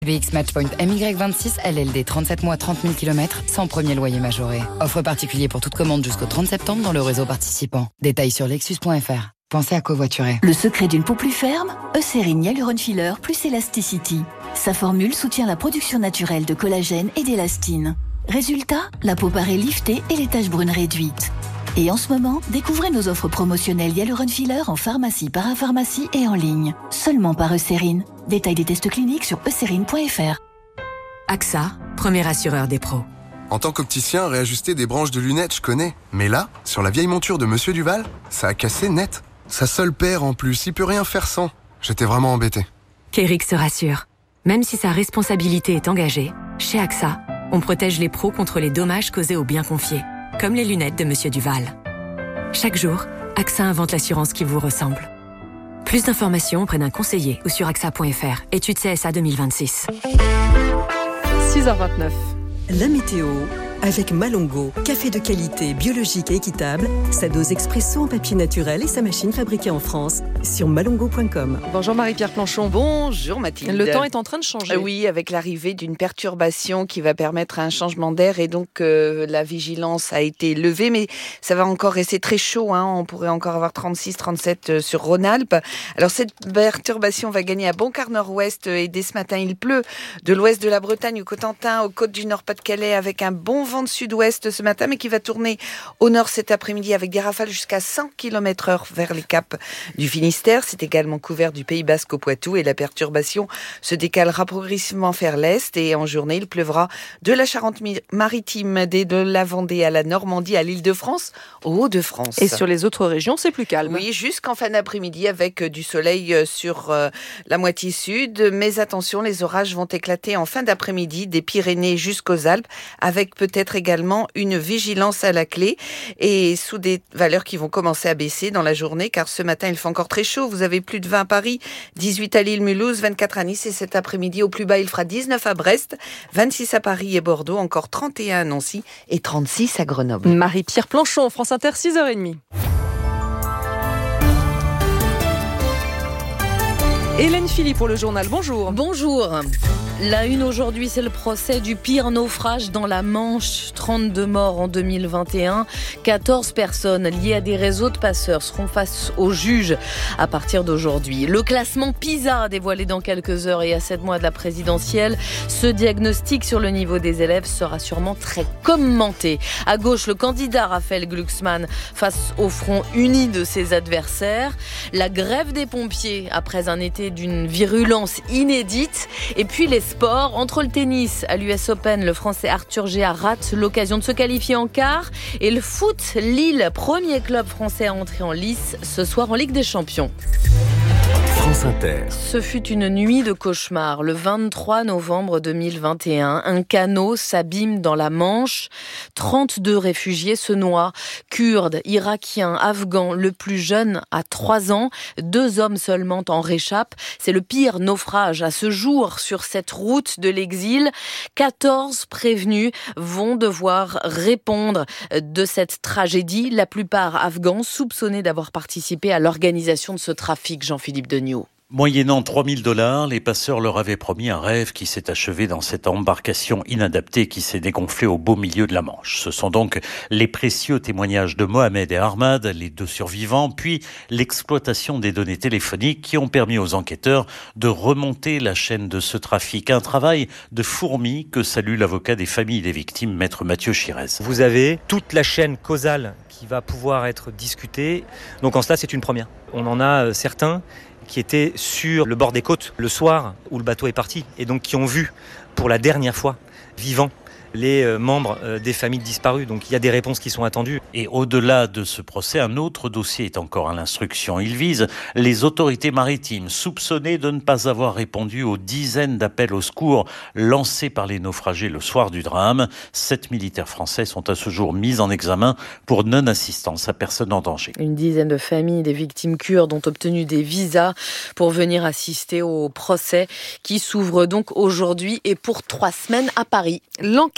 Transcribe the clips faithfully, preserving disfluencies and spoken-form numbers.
B X Matchpoint M Y vingt-six, L L D trente-sept mois, trente mille kilomètres, sans premier loyer majoré. Offre particulier pour toute commande jusqu'au trente septembre dans le réseau participant. Détails sur lexus point f r. Pensez à covoiturer. Le secret d'une peau plus ferme, Eucérine Hyaluron Filler plus Elasticity. Sa formule soutient la production naturelle de collagène et d'élastine. Résultat, la peau paraît liftée et les taches brunes réduites. Et en ce moment, découvrez nos offres promotionnelles Hyaluron Filler en pharmacie, parapharmacie et en ligne. Seulement par Eucérine. Détail des tests cliniques sur eucérine point f r. A X A, premier assureur des pros. En tant qu'opticien, réajuster des branches de lunettes, je connais. Mais là, sur la vieille monture de Monsieur Duval, ça a cassé net. Sa seule paire en plus, il peut rien faire sans. J'étais vraiment embêté. Kérix se rassure. Même si sa responsabilité est engagée, chez A X A, on protège les pros contre les dommages causés aux biens confiés. Comme les lunettes de Monsieur Duval. Chaque jour, A X A invente l'assurance qui vous ressemble. Plus d'informations auprès d'un conseiller ou sur A X A point f r. Étude C S A deux mille vingt-six. six heures vingt-neuf. La météo avec Malongo, café de qualité, biologique et équitable, sa dose expresso en papier naturel et sa machine fabriquée en France sur malongo point com. Bonjour Marie-Pierre Planchon. Bonjour Mathilde. Le temps est en train de changer. Oui, avec l'arrivée d'une perturbation qui va permettre un changement d'air et donc euh, la vigilance a été levée, mais ça va encore rester très chaud. Hein. On pourrait encore avoir trente-six trente-sept sur Rhône-Alpes. Alors cette perturbation va gagner à Boncar nord-ouest et dès ce matin il pleut de l'ouest de la Bretagne au Cotentin, aux côtes du Nord-Pas-de-Calais avec un bon vent de sud-ouest ce matin, mais qui va tourner au nord cet après-midi avec des rafales jusqu'à cent kilomètres heure vers les caps du Finistère. C'est également couvert du Pays Basque au Poitou et la perturbation se décalera progressivement vers l'est et en journée, il pleuvra de la Charente-Maritime, de la Vendée à la Normandie, à l'Île-de-France, au Hauts-de-France. Et sur les autres régions, c'est plus calme. Oui, jusqu'en fin d'après-midi avec du soleil sur euh, la moitié sud. Mais attention, les orages vont éclater en fin d'après-midi des Pyrénées jusqu'aux Alpes avec peut-être également une vigilance à la clé et sous des valeurs qui vont commencer à baisser dans la journée car ce matin il fait encore très chaud. Vous avez plus de vingt à Paris, dix-huit à Lille, Mulhouse, vingt-quatre à Nice et cet après-midi au plus bas il fera dix-neuf à Brest, vingt-six à Paris et Bordeaux, encore trente et un à Nancy et trente-six à Grenoble. Marie-Pierre Planchon, France Inter, six heures trente. Hélène Philly pour le journal, bonjour. Bonjour. La une aujourd'hui, c'est le procès du pire naufrage dans la Manche. trente-deux morts en deux mille vingt et un. quatorze personnes liées à des réseaux de passeurs seront face au juge à partir d'aujourd'hui. Le classement PISA dévoilé dans quelques heures et à sept mois de la présidentielle. Ce diagnostic sur le niveau des élèves sera sûrement très commenté. À gauche, le candidat Raphaël Glucksmann face au front uni de ses adversaires. La grève des pompiers après un été d'une virulence inédite. Et puis les sports, entre le tennis à l'U S Open, le Français Arthur Géard rate l'occasion de se qualifier en quart. Et le foot, Lille, premier club français à entrer en lice ce soir en Ligue des Champions. France Inter. Ce fut une nuit de cauchemar. Le vingt-trois novembre deux mille vingt et un, un canot s'abîme dans la Manche. trente-deux réfugiés se noient. Kurdes, Irakiens, Afghans, le plus jeune a trois ans. Deux hommes seulement en réchappent. C'est le pire naufrage à ce jour sur cette route de l'exil. quatorze prévenus vont devoir répondre de cette tragédie. La plupart afghans soupçonnés d'avoir participé à l'organisation de ce trafic, Jean-Philippe Degnaud. Moyennant trois mille dollars, les passeurs leur avaient promis un rêve qui s'est achevé dans cette embarcation inadaptée qui s'est dégonflée au beau milieu de la Manche. Ce sont donc les précieux témoignages de Mohamed et Ahmad, les deux survivants, puis l'exploitation des données téléphoniques qui ont permis aux enquêteurs de remonter la chaîne de ce trafic. Un travail de fourmi que salue l'avocat des familles des victimes, maître Mathieu Chirez. Vous avez toute la chaîne causale qui va pouvoir être discutée. Donc en cela, c'est une première. On en a certains qui étaient sur le bord des côtes le soir où le bateau est parti et donc qui ont vu pour la dernière fois vivants les membres des familles disparues. Donc il y a des réponses qui sont attendues. Et au-delà de ce procès, un autre dossier est encore à l'instruction. Il vise les autorités maritimes soupçonnées de ne pas avoir répondu aux dizaines d'appels au secours lancés par les naufragés le soir du drame. Sept militaires français sont à ce jour mis en examen pour non-assistance à personne en danger. Une dizaine de familles des victimes kurdes ont obtenu des visas pour venir assister au procès qui s'ouvre donc aujourd'hui et pour trois semaines à Paris. L'enquête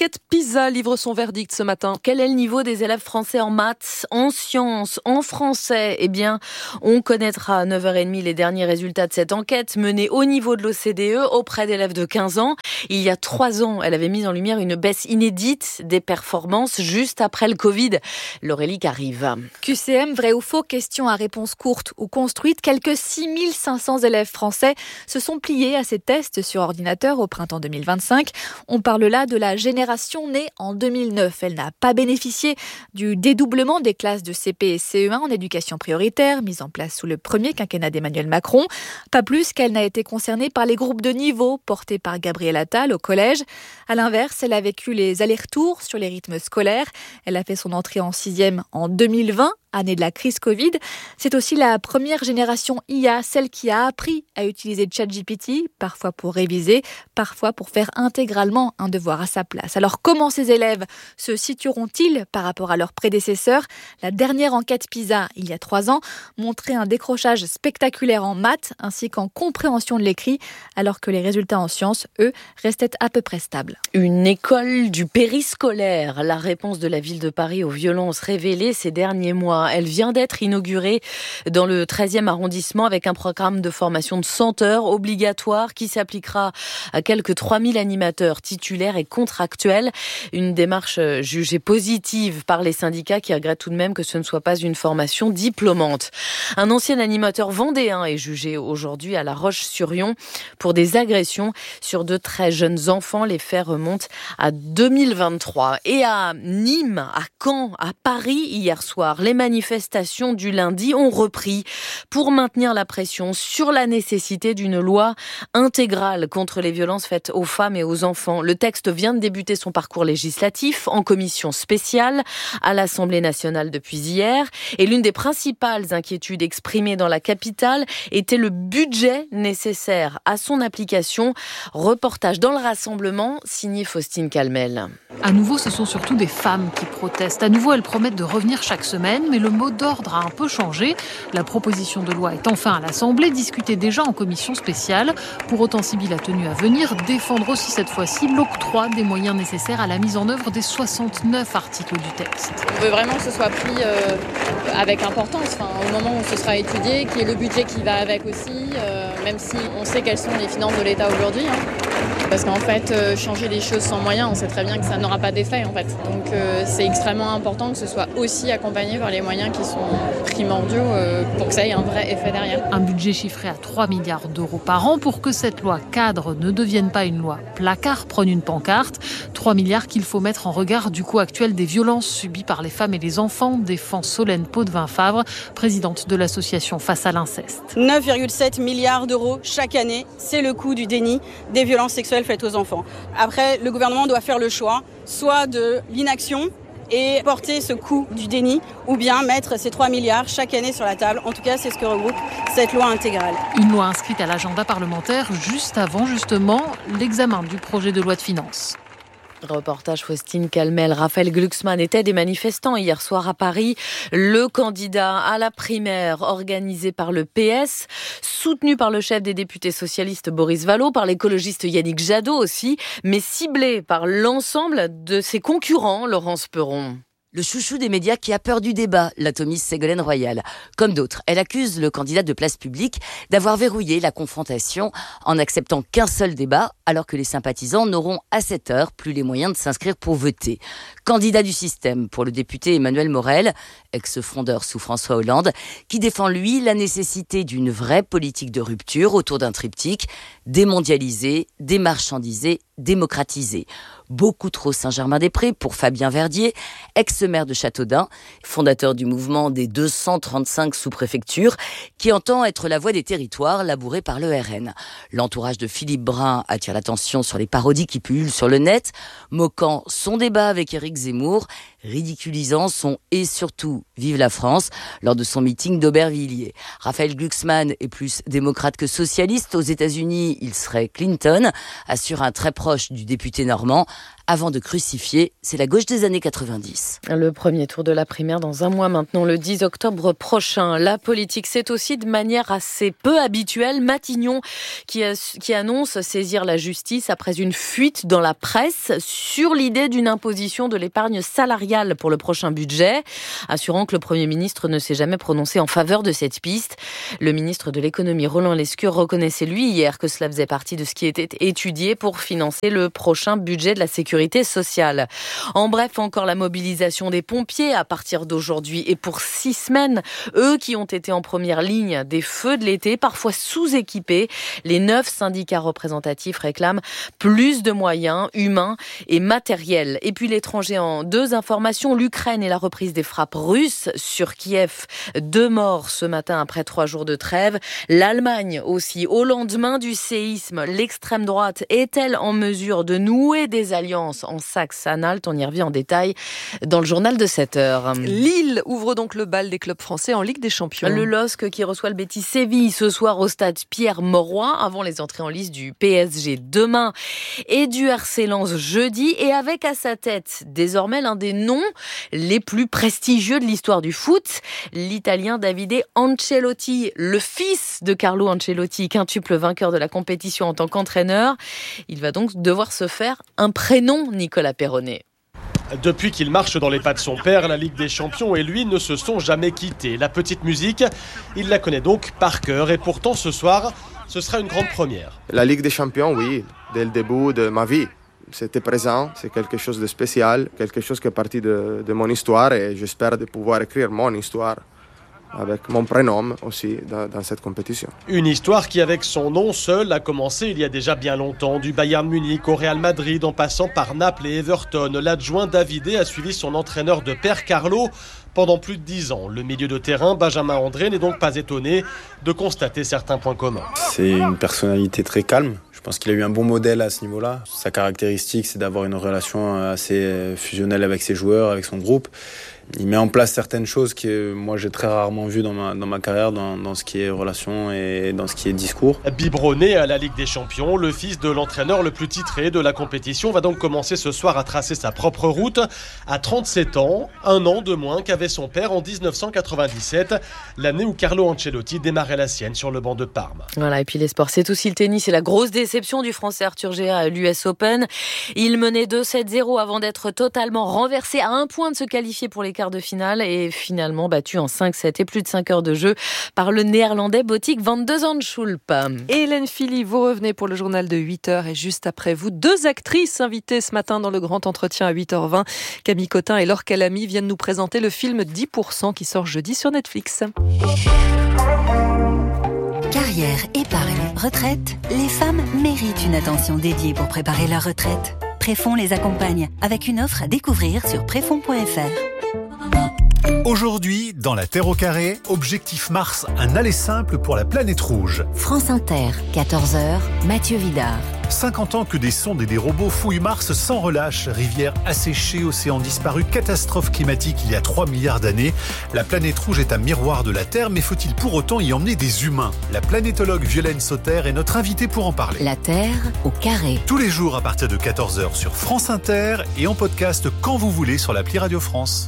L'enquête PISA livre son verdict ce matin. Quel est le niveau des élèves français en maths, en sciences, en français ? Eh bien, on connaîtra à neuf heures trente les derniers résultats de cette enquête menée au niveau de l'O C D E auprès d'élèves de quinze ans. Il y a trois ans, elle avait mis en lumière une baisse inédite des performances juste après le Covid. Laurélie Carive. Q C M, vrai ou faux, question à réponse courte ou construite. Quelques six mille cinq cents élèves français se sont pliés à ces tests sur ordinateur au printemps deux mille vingt-cinq. On parle là de la génération née en deux mille neuf. Elle n'a pas bénéficié du dédoublement des classes de C P et C E un en éducation prioritaire, mise en place sous le premier quinquennat d'Emmanuel Macron. Pas plus qu'elle n'a été concernée par les groupes de niveau portés par Gabriel Attal au collège. À l'inverse, elle a vécu les allers-retours sur les rythmes scolaires. Elle a fait son entrée en sixième en deux mille vingt, année de la crise Covid. C'est aussi la première génération I A, celle qui a appris à utiliser ChatGPT, parfois pour réviser, parfois pour faire intégralement un devoir à sa place. Alors comment ces élèves se situeront-ils par rapport à leurs prédécesseurs ? La dernière enquête PISA, il y a trois ans, montrait un décrochage spectaculaire en maths ainsi qu'en compréhension de l'écrit, alors que les résultats en sciences, eux, restaient à peu près stables. Une école du périscolaire, la réponse de la ville de Paris aux violences révélées ces derniers mois. Elle vient d'être inaugurée dans le treizième arrondissement avec un programme de formation de cent heures obligatoire qui s'appliquera à quelques trois mille animateurs titulaires et contractuels. Une démarche jugée positive par les syndicats qui regrettent tout de même que ce ne soit pas une formation diplômante. Un ancien animateur vendéen est jugé aujourd'hui à La Roche-sur-Yon pour des agressions sur de très jeunes enfants. Les faits remontent à deux mille vingt-trois. Et à Nîmes, à Caen, à Paris hier soir, les manifestations du lundi ont repris pour maintenir la pression sur la nécessité d'une loi intégrale contre les violences faites aux femmes et aux enfants. Le texte vient de débuter son parcours législatif en commission spéciale à l'Assemblée nationale depuis hier. Et l'une des principales inquiétudes exprimées dans la capitale était le budget nécessaire à son application. Reportage dans le Rassemblement, signé Faustine Calmel. À nouveau, ce sont surtout des femmes qui protestent. À nouveau, elles promettent de revenir chaque semaine, mais le mot d'ordre a un peu changé. La proposition de loi est enfin à l'Assemblée, discutée déjà en commission spéciale. Pour autant, Sibylle a tenu à venir défendre aussi cette fois-ci l'octroi des moyens nécessaires à la mise en œuvre des soixante-neuf articles du texte. On veut vraiment que ce soit pris euh, avec importance, enfin, au moment où ce sera étudié, qu'il y ait le budget qui va avec aussi, euh, même si on sait quelles sont les finances de l'État aujourd'hui. Hein. Parce qu'en fait, euh, changer les choses sans moyens, on sait très bien que ça n'aura pas d'effet en fait. Donc euh, c'est extrêmement important que ce soit aussi accompagné par les moyens qui sont primordiaux euh, pour que ça ait un vrai effet derrière. Un budget chiffré à trois milliards d'euros par an pour que cette loi cadre ne devienne pas une loi placard, prône une pancarte. trois milliards qu'il faut mettre en regard du coût actuel des violences subies par les femmes et les enfants, défend Solène Potvin-Favre, présidente de l'association Face à l'inceste. neuf virgule sept milliards d'euros chaque année, c'est le coût du déni des violences sexuelles faites aux enfants. Après, le gouvernement doit faire le choix, soit de l'inaction et porter ce coût du déni, ou bien mettre ces trois milliards chaque année sur la table. En tout cas, c'est ce que regroupe cette loi intégrale. Une loi inscrite à l'agenda parlementaire juste avant, justement, l'examen du projet de loi de finances. Reportage Faustine Calmel. Raphaël Glucksmann était des manifestants hier soir à Paris. Le candidat à la primaire organisée par le P S, soutenu par le chef des députés socialistes Boris Vallaud, par l'écologiste Yannick Jadot aussi, mais ciblé par l'ensemble de ses concurrents, Laurence Perron. Le chouchou des médias qui a peur du débat, l'atomiste Ségolène Royal. Comme d'autres, elle accuse le candidat de Place Publique d'avoir verrouillé la confrontation en n'acceptant qu'un seul débat, alors que les sympathisants n'auront à cette heure plus les moyens de s'inscrire pour voter. Candidat du système pour le député Emmanuel Morel, ex-frondeur sous François Hollande, qui défend lui la nécessité d'une vraie politique de rupture autour d'un triptyque démondialisé, démarchandisé, démocratisé. Beaucoup trop Saint-Germain-des-Prés pour Fabien Verdier, ex-maire de Châteaudun, fondateur du mouvement des deux cent trente-cinq sous-préfectures, qui entend être la voix des territoires labourés par l'E R N. L'entourage de Philippe Brun attire l'attention sur les parodies qui pullulent sur le net, moquant son débat avec Éric Zemmour, ridiculisant son « et surtout vive la France » lors de son meeting d'Aubervilliers. Raphaël Glucksmann est plus démocrate que socialiste. Aux États-Unis, il serait Clinton, assure un très proche du député normand. avant de crucifier. C'est la gauche des années quatre-vingt-dix. Le premier tour de la primaire dans un mois maintenant, le dix octobre prochain. La politique, c'est aussi de manière assez peu habituelle Matignon qui, a, qui annonce saisir la justice après une fuite dans la presse sur l'idée d'une imposition de l'épargne salariale pour le prochain budget, assurant que le Premier ministre ne s'est jamais prononcé en faveur de cette piste. Le ministre de l'économie, Roland Lescure, reconnaissait lui hier que cela faisait partie de ce qui était étudié pour financer le prochain budget de la sécurité sociale. En bref, encore la mobilisation des pompiers à partir d'aujourd'hui et pour six semaines. Eux qui ont été en première ligne des feux de l'été, parfois sous-équipés. Les neuf syndicats représentatifs réclament plus de moyens humains et matériels. Et puis l'étranger en deux informations, l'Ukraine et la reprise des frappes russes sur Kiev. Deux morts ce matin après trois jours de trêve. L'Allemagne aussi. Au lendemain du séisme, l'extrême droite est-elle en mesure de nouer des alliances en Saxe-Anhalt? On y revient en détail dans le journal de sept heures. Lille ouvre donc le bal des clubs français en Ligue des Champions. Le L O S C qui reçoit le Betis Séville ce soir au stade Pierre-Mauroy avant les entrées en lice du P S G demain et du R C Lens jeudi, et avec à sa tête désormais l'un des noms les plus prestigieux de l'histoire du foot, l'Italien Davide Ancelotti, le fils de Carlo Ancelotti, quintuple vainqueur de la compétition en tant qu'entraîneur. Il va donc devoir se faire un prénom, Nicolas Perronnet. Depuis qu'il marche dans les pas de son père, la Ligue des Champions et lui ne se sont jamais quittés. La petite musique, il la connaît donc par cœur et pourtant ce soir, ce sera une grande première. La Ligue des Champions, oui, dès le début de ma vie. C'était présent, c'est quelque chose de spécial, quelque chose qui est parti de, de mon histoire et j'espère de pouvoir écrire mon histoire avec mon prénom aussi dans, dans cette compétition. Une histoire qui, avec son nom seul, a commencé il y a déjà bien longtemps. Du Bayern Munich au Real Madrid, en passant par Naples et Everton, l'adjoint Davide a suivi son entraîneur de père Carlo pendant plus de dix ans. Le milieu de terrain, Benjamin André, n'est donc pas étonné de constater certains points communs. C'est une personnalité très calme. Je pense qu'il a eu un bon modèle à ce niveau-là. Sa caractéristique, c'est d'avoir une relation assez fusionnelle avec ses joueurs, avec son groupe. Il met en place certaines choses que moi j'ai très rarement vues dans ma, dans ma carrière, dans, dans ce qui est relation et dans ce qui est discours. Biberonné à la Ligue des Champions, le fils de l'entraîneur le plus titré de la compétition va donc commencer ce soir à tracer sa propre route. À trente-sept ans, un an de moins qu'avait son père en dix-neuf cent quatre-vingt-dix-sept, l'année où Carlo Ancelotti démarrait la sienne sur le banc de Parme. Voilà, et puis les sports, c'est aussi le tennis. C'est la grosse déception du Français Arthur Géa à l'U S Open. Il menait deux sept zéro avant d'être totalement renversé à un point de se qualifier pour les quarts de finale et finalement battu en cinq sept et plus de cinq heures de jeu par le néerlandais Botic van de Zandschulp. Hélène Philly, vous revenez pour le journal de huit heures et juste après vous, deux actrices invitées ce matin dans le grand entretien à huit heures vingt. Camille Cotin et Laure Calamy viennent nous présenter le film dix pour cent qui sort jeudi sur Netflix. Carrière, épargne, retraite, les femmes méritent une attention dédiée pour préparer leur retraite. Préfonds les accompagne avec une offre à découvrir sur préfonds point f r. Aujourd'hui, dans la Terre au carré, objectif Mars, un aller simple pour la planète rouge. France Inter, quatorze heures, Mathieu Vidard. cinquante ans que des sondes et des robots fouillent Mars sans relâche. Rivières asséchées, océans disparus, catastrophe climatique il y a trois milliards d'années. La planète rouge est un miroir de la Terre, mais faut-il pour autant y emmener des humains? La planétologue Violaine Sauter est notre invitée pour en parler. La Terre au carré. Tous les jours à partir de quatorze heures sur France Inter et en podcast quand vous voulez sur l'appli Radio France.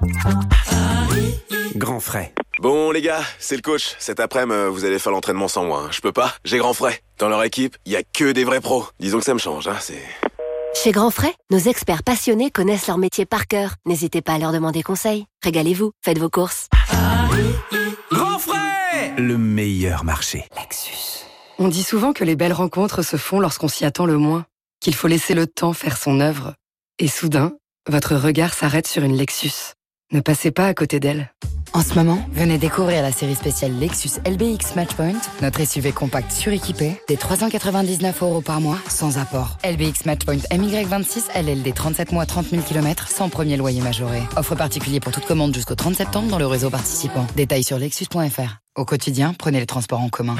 Grand frais. Bon les gars, c'est le coach. Cet après-midi, vous allez faire l'entraînement sans moi. Hein. Je peux pas, j'ai grand frais. Dans leur équipe, il y a que des vrais pros. Disons que ça me change, hein, c'est... Chez Grand Frais, nos experts passionnés connaissent leur métier par cœur. N'hésitez pas à leur demander conseil. Régalez-vous, faites vos courses. Grand frais, le meilleur marché. Lexus. On dit souvent que les belles rencontres se font lorsqu'on s'y attend le moins, qu'il faut laisser le temps faire son œuvre. Et soudain, votre regard s'arrête sur une Lexus. Ne passez pas à côté d'elle. En ce moment, venez découvrir la série spéciale Lexus L B X Matchpoint, notre S U V compact suréquipé, des trois cent quatre-vingt-dix-neuf euros par mois, sans apport. L B X Matchpoint M Y vingt-six, L L D trente-sept mois, trente mille kilomètres, sans premier loyer majoré. Offre particulier pour toute commande jusqu'au trente septembre dans le réseau participant. Détails sur lexus point f r. Au quotidien, prenez les transports en commun.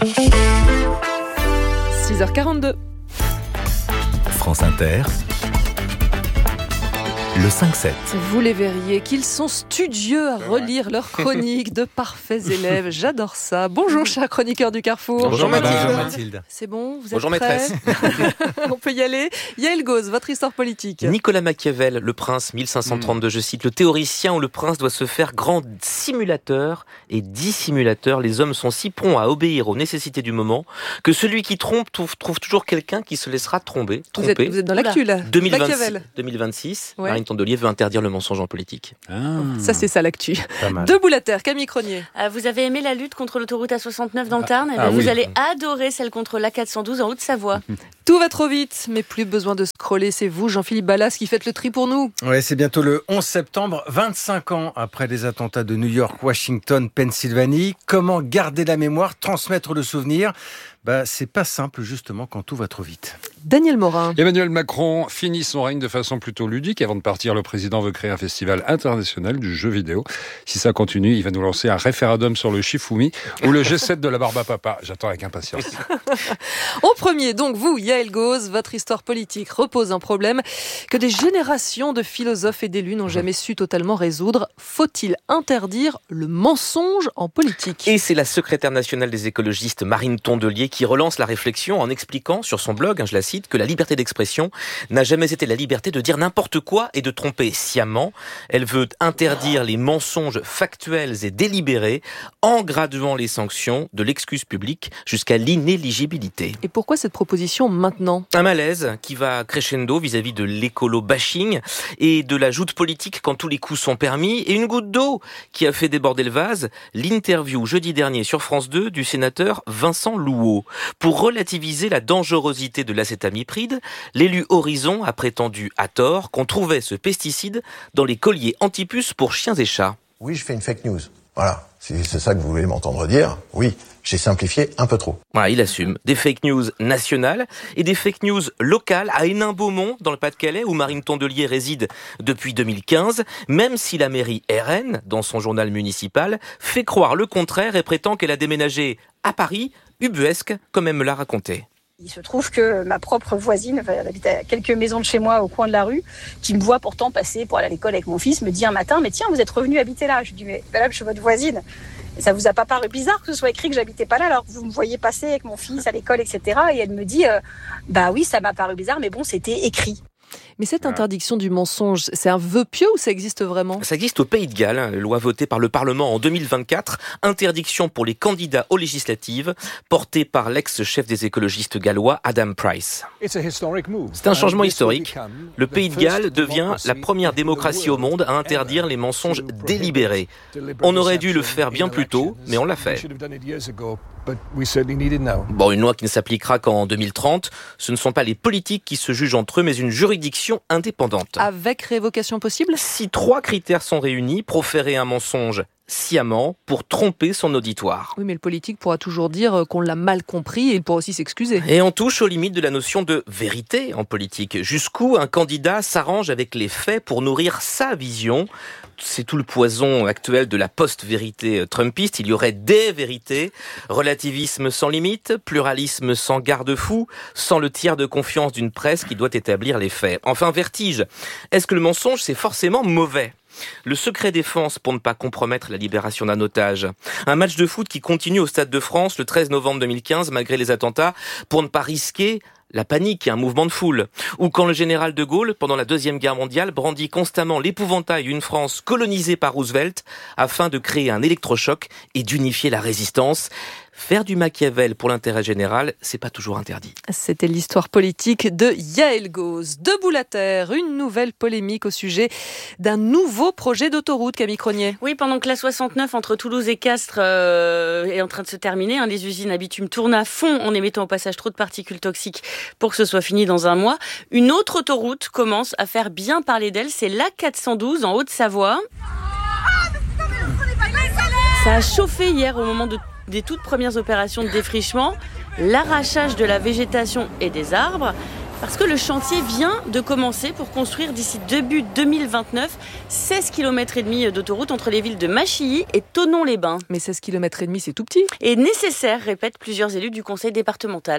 six heures quarante-deux. France Inter. le cinq sept. Vous les verriez qu'ils sont studieux à relire leurs chroniques de parfaits élèves. J'adore ça. Bonjour, chers chroniqueurs du Carrefour. Bonjour Mathilde. Bonjour Mathilde. C'est bon, vous êtes Bonjour prêts? maîtresse. On peut y aller. Yael Gauze, votre histoire politique. Nicolas Machiavel, le prince, mille cinq cent trente-deux, je cite, le théoricien où le prince doit se faire grand simulateur et dissimulateur. Les hommes sont si prompts à obéir aux nécessités du moment que celui qui trompe trouve, trouve toujours quelqu'un qui se laissera tromper. Vous êtes, vous êtes dans l'actu là. deux mille vingt-six, Machiavel. deux mille vingt-six, Ouais. Marine Tondelier veut interdire le mensonge en politique. Ah. Ça, c'est ça l'actu. Debout la terre, Camille Cronier. Euh, vous avez aimé la lutte contre l'autoroute A soixante-neuf dans le Tarn, eh ah bien, vous oui. allez adorer celle contre l'A quatre cent douze en Haute-Savoie. Tout va trop vite, mais plus besoin de scroller. C'est vous, Jean-Philippe Ballas, qui faites le tri pour nous. Ouais, c'est bientôt le onze septembre, vingt-cinq ans après les attentats de New York, Washington, Pennsylvanie. Comment garder la mémoire, transmettre le souvenir ? Bah, c'est pas simple, justement, quand tout va trop vite. Daniel Morin. Emmanuel Macron finit son règne de façon plutôt ludique. Avant de partir, le président veut créer un festival international du jeu vidéo. Si ça continue, il va nous lancer un référendum sur le Shifumi ou le G sept de la barbe à papa. J'attends avec impatience. Au premier, donc vous, Yael Gauze, votre histoire politique repose un problème que des générations de philosophes et d'élus n'ont jamais su totalement résoudre. Faut-il interdire le mensonge en politique ? Et c'est la secrétaire nationale des écologistes, Marine Tondelier, qui relance la réflexion en expliquant sur son blog, hein, je la cite, que la liberté d'expression n'a jamais été la liberté de dire n'importe quoi et de tromper sciemment. Elle veut interdire les mensonges factuels et délibérés en graduant les sanctions de l'excuse publique jusqu'à l'inéligibilité. Et pourquoi cette proposition maintenant ? Un malaise qui va crescendo vis-à-vis de l'écolo-bashing et de la joute politique quand tous les coups sont permis, et une goutte d'eau qui a fait déborder le vase, l'interview jeudi dernier sur France deux du sénateur Vincent Louot. Pour relativiser la dangerosité de l'acétamipride, l'élu Horizon a prétendu à tort qu'on trouvait ce pesticide dans les colliers antipuces pour chiens et chats. Oui, je fais une fake news. Voilà, si c'est ça que vous voulez m'entendre dire, oui, j'ai simplifié un peu trop. Voilà, il assume. Des fake news nationales et des fake news locales à Hénin-Beaumont, dans le Pas-de-Calais, où Marine Tondelier réside depuis deux mille quinze, même si la mairie R N, dans son journal municipal, fait croire le contraire et prétend qu'elle a déménagé à Paris, ubuesque, comme elle me l'a raconté. Il se trouve que ma propre voisine, elle habite à quelques maisons de chez moi au coin de la rue, qui me voit pourtant passer pour aller à l'école avec mon fils, me dit un matin, mais tiens, vous êtes revenu habiter là. Je lui dis, mais madame, je suis votre voisine. Et ça vous a pas paru bizarre que ce soit écrit que j'habitais pas là, alors que vous me voyez passer avec mon fils à l'école, et cetera. Et elle me dit, euh, bah oui, ça m'a paru bizarre, mais bon, c'était écrit. Mais cette interdiction du mensonge, c'est un vœu pieux ou ça existe vraiment ? Ça existe au Pays de Galles, hein, loi votée par le Parlement en deux mille vingt-quatre, interdiction pour les candidats aux législatives, portée par l'ex-chef des écologistes gallois, Adam Price. C'est un changement historique. Le Pays de Galles devient la première démocratie au monde à interdire les mensonges délibérés. On aurait dû le faire bien plus tôt, mais on l'a fait. Bon, une loi qui ne s'appliquera qu'en deux mille trente, ce ne sont pas les politiques qui se jugent entre eux, mais une juridiction indépendante. Avec révocation possible ? Si trois critères sont réunis, proférer un mensonge sciemment pour tromper son auditoire. Oui, mais le politique pourra toujours dire qu'on l'a mal compris et il pourra aussi s'excuser. Et on touche aux limites de la notion de vérité en politique. Jusqu'où un candidat s'arrange avec les faits pour nourrir sa vision. C'est tout le poison actuel de la post-vérité trumpiste. Il y aurait des vérités, relativisme sans limite, pluralisme sans garde-fou, sans le tiers de confiance d'une presse qui doit établir les faits. Enfin, vertige. Est-ce que le mensonge, c'est forcément mauvais ? Le secret défense pour ne pas compromettre la libération d'un otage. Un match de foot qui continue au Stade de France le treize novembre deux mille quinze malgré les attentats pour ne pas risquer la panique et un mouvement de foule. Ou quand le général de Gaulle, pendant la Deuxième Guerre mondiale, brandit constamment l'épouvantail d'une France colonisée par Roosevelt afin de créer un électrochoc et d'unifier la résistance. Faire du Machiavel pour l'intérêt général, c'est pas toujours interdit. C'était l'histoire politique de Yael Gauze. Debout la terre, une nouvelle polémique au sujet d'un nouveau projet d'autoroute, Camille Cronier. Oui, pendant que l'A soixante-neuf entre Toulouse et Castres euh, est en train de se terminer, hein, les usines à bitume tournent à fond en émettant au passage trop de particules toxiques pour que ce soit fini dans un mois. Une autre autoroute commence à faire bien parler d'elle, c'est l'A quatre cent douze en Haute-Savoie. Ça a chauffé hier au moment de des toutes premières opérations de défrichement, l'arrachage de la végétation et des arbres, parce que le chantier vient de commencer pour construire d'ici début deux mille vingt-neuf seize kilomètres et demi d'autoroute entre les villes de Machilly et Thonon-les-Bains. Mais seize kilomètres et demi, c'est tout petit. Et nécessaire, répètent plusieurs élus du conseil départemental.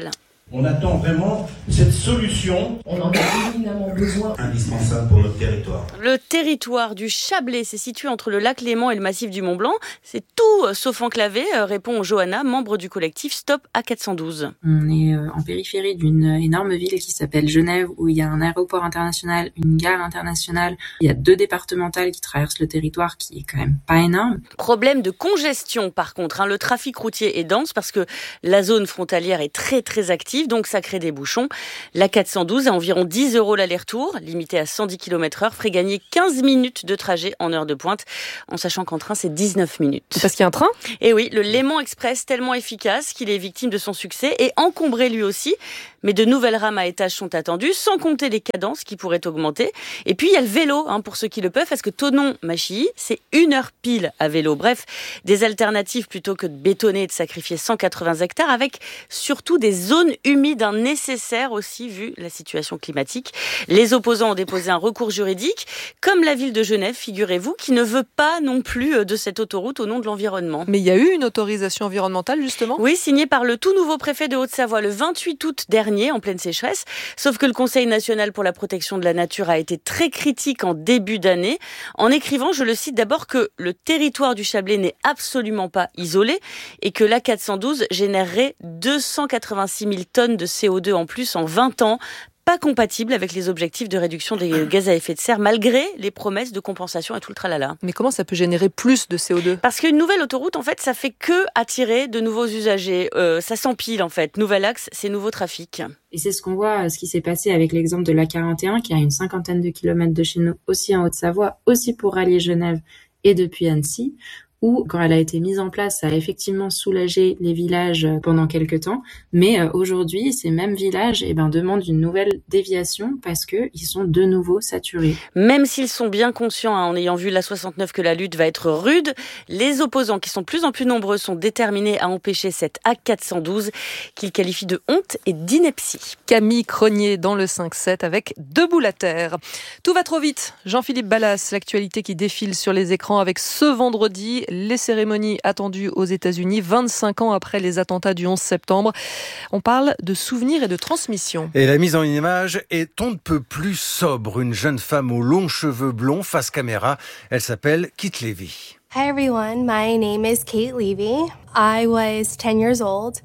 On attend vraiment cette solution. On en a évidemment besoin. Indispensable pour notre territoire. Le territoire du Chablais, c'est situé entre le lac Léman et le massif du Mont Blanc. C'est tout sauf enclavé, répond Johanna, membre du collectif Stop A quatre cent douze. On est en périphérie d'une énorme ville qui s'appelle Genève, où il y a un aéroport international, une gare internationale. Il y a deux départementales qui traversent le territoire, qui est quand même pas énorme. Problème de congestion par contre, hein. Le trafic routier est dense parce que la zone frontalière est très très active. Donc ça crée des bouchons. La quatre cent douze à environ dix euros l'aller-retour, limité à cent dix kilomètres heure, ferait gagner quinze minutes de trajet en heure de pointe, en sachant qu'en train c'est dix-neuf minutes. C'est parce qu'il y a un train ? Et oui, le Léman Express tellement efficace qu'il est victime de son succès et encombré lui aussi. Mais de nouvelles rames à étages sont attendues, sans compter les cadences qui pourraient augmenter. Et puis il y a le vélo, hein, pour ceux qui le peuvent, parce que Thonon-Machilly, c'est une heure pile à vélo. Bref, des alternatives plutôt que de bétonner et de sacrifier cent quatre-vingts hectares, avec surtout des zones humides, un nécessaire aussi, vu la situation climatique. Les opposants ont déposé un recours juridique, comme la ville de Genève, figurez-vous, qui ne veut pas non plus de cette autoroute au nom de l'environnement. Mais il y a eu une autorisation environnementale, justement ? Oui, signée par le tout nouveau préfet de Haute-Savoie le vingt-huit août dernier, en pleine sécheresse. Sauf que le Conseil national pour la protection de la nature a été très critique en début d'année, en écrivant, je le cite d'abord, que le territoire du Chablais n'est absolument pas isolé et que l'A quatre cent douze générerait deux cent quatre-vingt-six mille tonnes de C O deux en plus en vingt ans, pas compatible avec les objectifs de réduction des gaz à effet de serre, malgré les promesses de compensation et tout le tralala. Mais comment ça peut générer plus de C O deux ? Parce qu'une nouvelle autoroute, en fait, ça fait que attirer de nouveaux usagers. Euh, ça s'empile, en fait. Nouvel axe, c'est nouveau trafic. Et c'est ce qu'on voit, ce qui s'est passé avec l'exemple de l'A quarante et un, qui a une cinquantaine de kilomètres de chez nous, aussi en Haute-Savoie, aussi pour rallier Genève et depuis Annecy, où, quand elle a été mise en place, ça a effectivement soulagé les villages pendant quelques temps. Mais euh, aujourd'hui, ces mêmes villages eh ben, demandent une nouvelle déviation parce qu'ils sont de nouveau saturés. Même s'ils sont bien conscients, hein, en ayant vu l'A soixante-neuf, que la lutte va être rude, les opposants, qui sont de plus en plus nombreux, sont déterminés à empêcher cette A quatre cent douze qu'ils qualifient de honte et d'ineptie. Camille Cronier dans le cinq sept avec Debout la terre. Tout va trop vite. Jean-Philippe Ballas, l'actualité qui défile sur les écrans avec ce vendredi les cérémonies attendues aux États-Unis, vingt-cinq ans après les attentats du onze septembre. On parle de souvenirs et de transmission. Et la mise en image est on ne peut plus sobre. Une jeune femme aux longs cheveux blonds face caméra. Elle s'appelle Kate Levy. Hi everyone, my name is Kate Levy. I was ten years old.